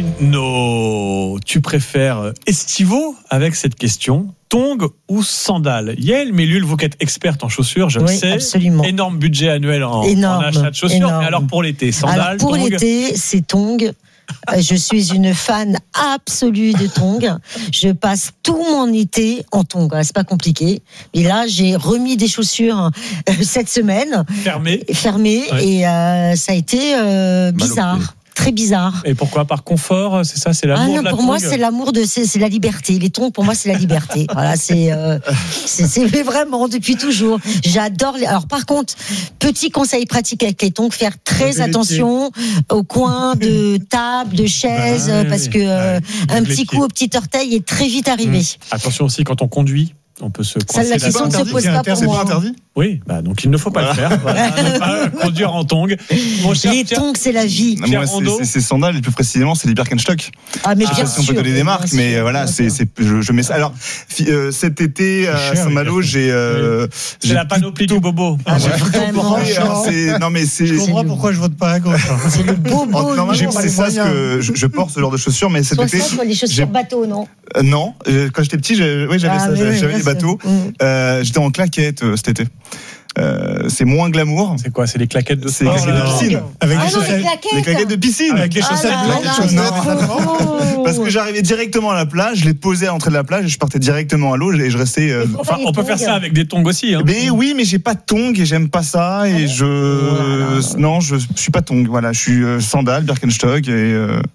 nos tu préfères estivaux avec cette question. Tongs ou sandales ? Yael Mellul, vous qui êtes experte en chaussures, je oui, le sais. Absolument. Énorme budget annuel en, énorme, en achat de chaussures. énorme. Mais alors pour l'été, sandales, alors pour tongs. l'été, c'est tongs. Je suis une fan absolue de tongs. Je passe tout mon été en tongs. C'est pas compliqué. Et là, j'ai remis des chaussures cette semaine. Fermées. Fermées. Ouais. Et euh, ça a été euh, bizarre. Très bizarre. Et pourquoi ? Par confort, c'est ça, c'est l'amour ah non, de la pour tongue. moi, c'est l'amour de, c'est, c'est la liberté. Les tongs, pour moi, c'est la liberté. Voilà, c'est, euh, c'est, c'est vraiment depuis toujours. J'adore. Les... Alors, par contre, petit conseil pratique avec les tongs, faire très attention au coin de table, de chaise, bah, parce que euh, un petit coup au petit orteil est très vite arrivé. Mmh. Attention aussi quand on conduit. On peut se ça, la question ne se pose pas pour c'est moi. Pas interdit oui, bah donc il ne faut pas voilà. le faire. Voilà, ne pas conduire en tongs. Bon, les tongs, c'est la vie. Moi, c'est, c'est, c'est sandales, et plus précisément, c'est les Birkenstock. Ah, mais je bien sais pas si on peut donner des marques, mais sûr, voilà, c'est, c'est, je, je mets ça. Alors, euh, cet été à Saint-Malo, j'ai. Euh, c'est j'ai la panoplie du bobo. Ah, j'ai vraiment. C'est, non, mais c'est. Je comprends pourquoi je vote pas à gauche. C'est le bobo. Normalement, c'est ça ce que je porte, ce genre de chaussures, mais cet été. Les chaussures bateau, non ? Non, quand j'étais petit, oui, j'avais ça, j'avais des bateaux. Euh, j'étais en claquettes euh, cet été. Euh, c'est moins glamour. C'est quoi ? C'est les claquettes de, c'est les claquettes de piscine. Avec ah les, non, les, claquettes. les claquettes de piscine. Avec les chaussettes ah blanches. Là, là, oh. Parce que j'arrivais directement à la plage, je les posais à l'entrée de la plage et je partais directement à l'eau et je restais. Euh... Enfin, on peut faire ça avec des tongs aussi. Hein. Mais oui, mais j'ai pas de tongs et j'aime pas ça et je voilà. non, je suis pas tongs. Voilà, je suis euh, sandales, Birkenstock et. Euh...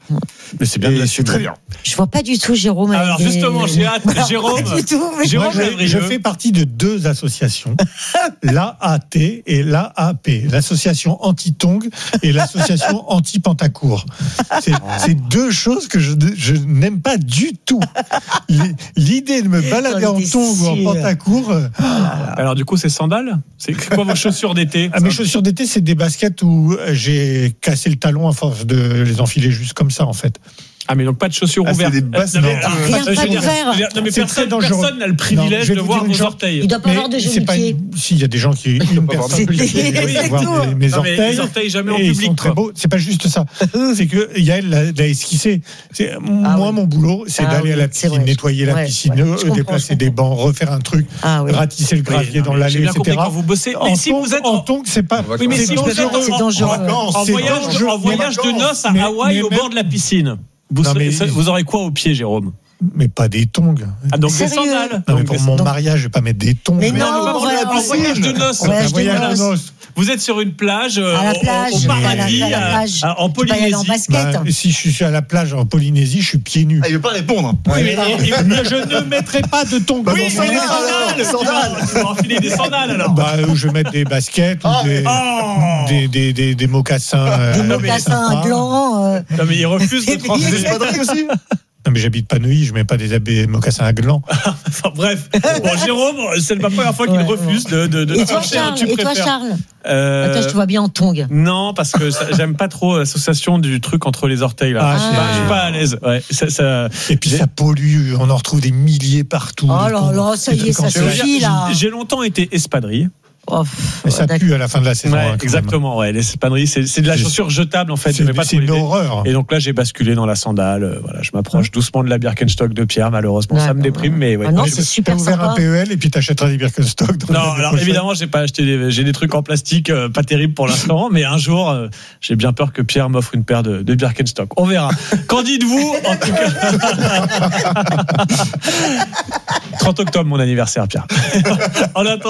Mais c'est bien, Et c'est très bien. Je vois pas du tout Jérôme. Alors avec justement, des- j'ai hâte, Jérôme. Pas du tout, mais- Jérôme Moi, je, Lévrieux. je fais partie de deux associations, l'A A T et l'A A P, l'association anti-tong et l'association anti-pantacourt. C'est, c'est deux choses que je, je n'aime pas du tout. L'idée de me balader en tong ou en pantacourt. euh, Alors du coup, c'est sandales. C'est quoi vos chaussures d'été? Ah, mes chaussures d'été, c'est des baskets où j'ai cassé le talon à force de les enfiler juste comme ça, en fait. Ah mais donc pas de chaussures Ah, c'est ouvertes. des basses- Non, mais- non. ah, Rien, je pas veux de dire, verre. je veux dire, Non mais C'est personne, très dangereux. personne n'a le Non, privilège je vais de vous voir dire une vos chose. orteils. Il doit pas avoir de c'est joli pas pieds. une- si, il y a des gens qui, une personne C'est- peut les c'est voir tout. mes, mes Non, mais orteils. les orteils jamais en et ils public, sont très quoi. beaux. C'est pas juste ça. C'est que Yael l'a, l'a esquissé. C'est, moi, oui. mon boulot, c'est Ah d'aller oui, à la c'est piscine, vrai. nettoyer la Ouais, piscine, ouais. euh, Je comprends, déplacer je des bancs, refaire un truc, Ah oui. ratisser le gravier Oui, non, dans mais l'allée, j'ai bien et compris cetera. quand vous bossez. En Mais si tong- vous êtes en en- tong, c'est pas. Oui, mais c'est si vous êtes dangereux. c'est dangereux. En vacances, en c'est voyage, dangereux. en voyage de noces à Mais- Hawaï mais au même- bord de la piscine. Vous, Non, serez- mais- vous aurez quoi au pied, Jérôme? Mais pas des tongs. Ah donc des Sérieux sandales. Non, mais Donc, pour des- mon donc- mariage, je vais pas mettre des tongs. Mais Mais non, non, voilà, en voyage de noces. En voyage Un de voyage de noces. noces. Vous êtes sur une plage, euh, À la au- plage, au, paradis, voilà, à la à- plage. à- en Tu peux y aller en Polynésie. basket. Bah, si je suis à la plage en Polynésie, je suis pieds nus. Ah, il veut pas répondre. Oui, mais- Mais je ne mettrai pas de tongs. Oui, dans mais mon des mariage. sandales. Tu vas enfiler des sandales alors. Bah, où je vais mettre des baskets ou des, Oh. des, des, des, des mocassins. euh, Des non, mais mocassins sympas. blancs. euh, Non mais il refuse de trancher. Des espadrilles aussi. Non, mais j'habite pas Neuilly, je mets pas des, des mocassins à gland. Enfin bref. Bon, Jérôme, c'est la première fois qu'il Ouais, refuse de, de, de Et toi, trancher un Charles, tu et toi, préfères. Charles Euh, Attends, je te vois bien en tongs. Non, parce que ça- j'aime pas trop l'association du truc entre les orteils là. Ah, je, suis pas, je suis pas à l'aise. Ouais, ça, ça- Et puis J'ai- ça pollue, on en retrouve des milliers partout. Oh des là tongs. là, ça y Des est, trucs ça en Je veux plastique. dire, suffit, là. j'ai- J'ai longtemps été espadrille. Oh, Mais ça d'accord. pue à la fin de la saison. Ouais, hein, quand même. exactement. Ouais, l'espadrille, c'est c'est de la C'est- chaussure jetable en fait. C'est, Je vais pas c'est trop une l'aider. horreur. Et donc là, j'ai basculé dans la sandale. Euh, Voilà, je m'approche doucement de la Birkenstock de Pierre. Malheureusement, ça me D'accord. déprime, mais ouais. Ah non, Je- c'est T'as super ouvert sympa. un P E L et puis t'achèteras des Birkenstock. dans Non, l'année alors prochaine. évidemment, j'ai pas acheté des, j'ai des trucs en plastique, euh, pas terribles pour l'instant, mais un jour, euh, j'ai bien peur que Pierre m'offre une paire de, de Birkenstock. On verra. Qu'en dites-vous en tout cas trente octobre, mon anniversaire, Pierre. En attendant.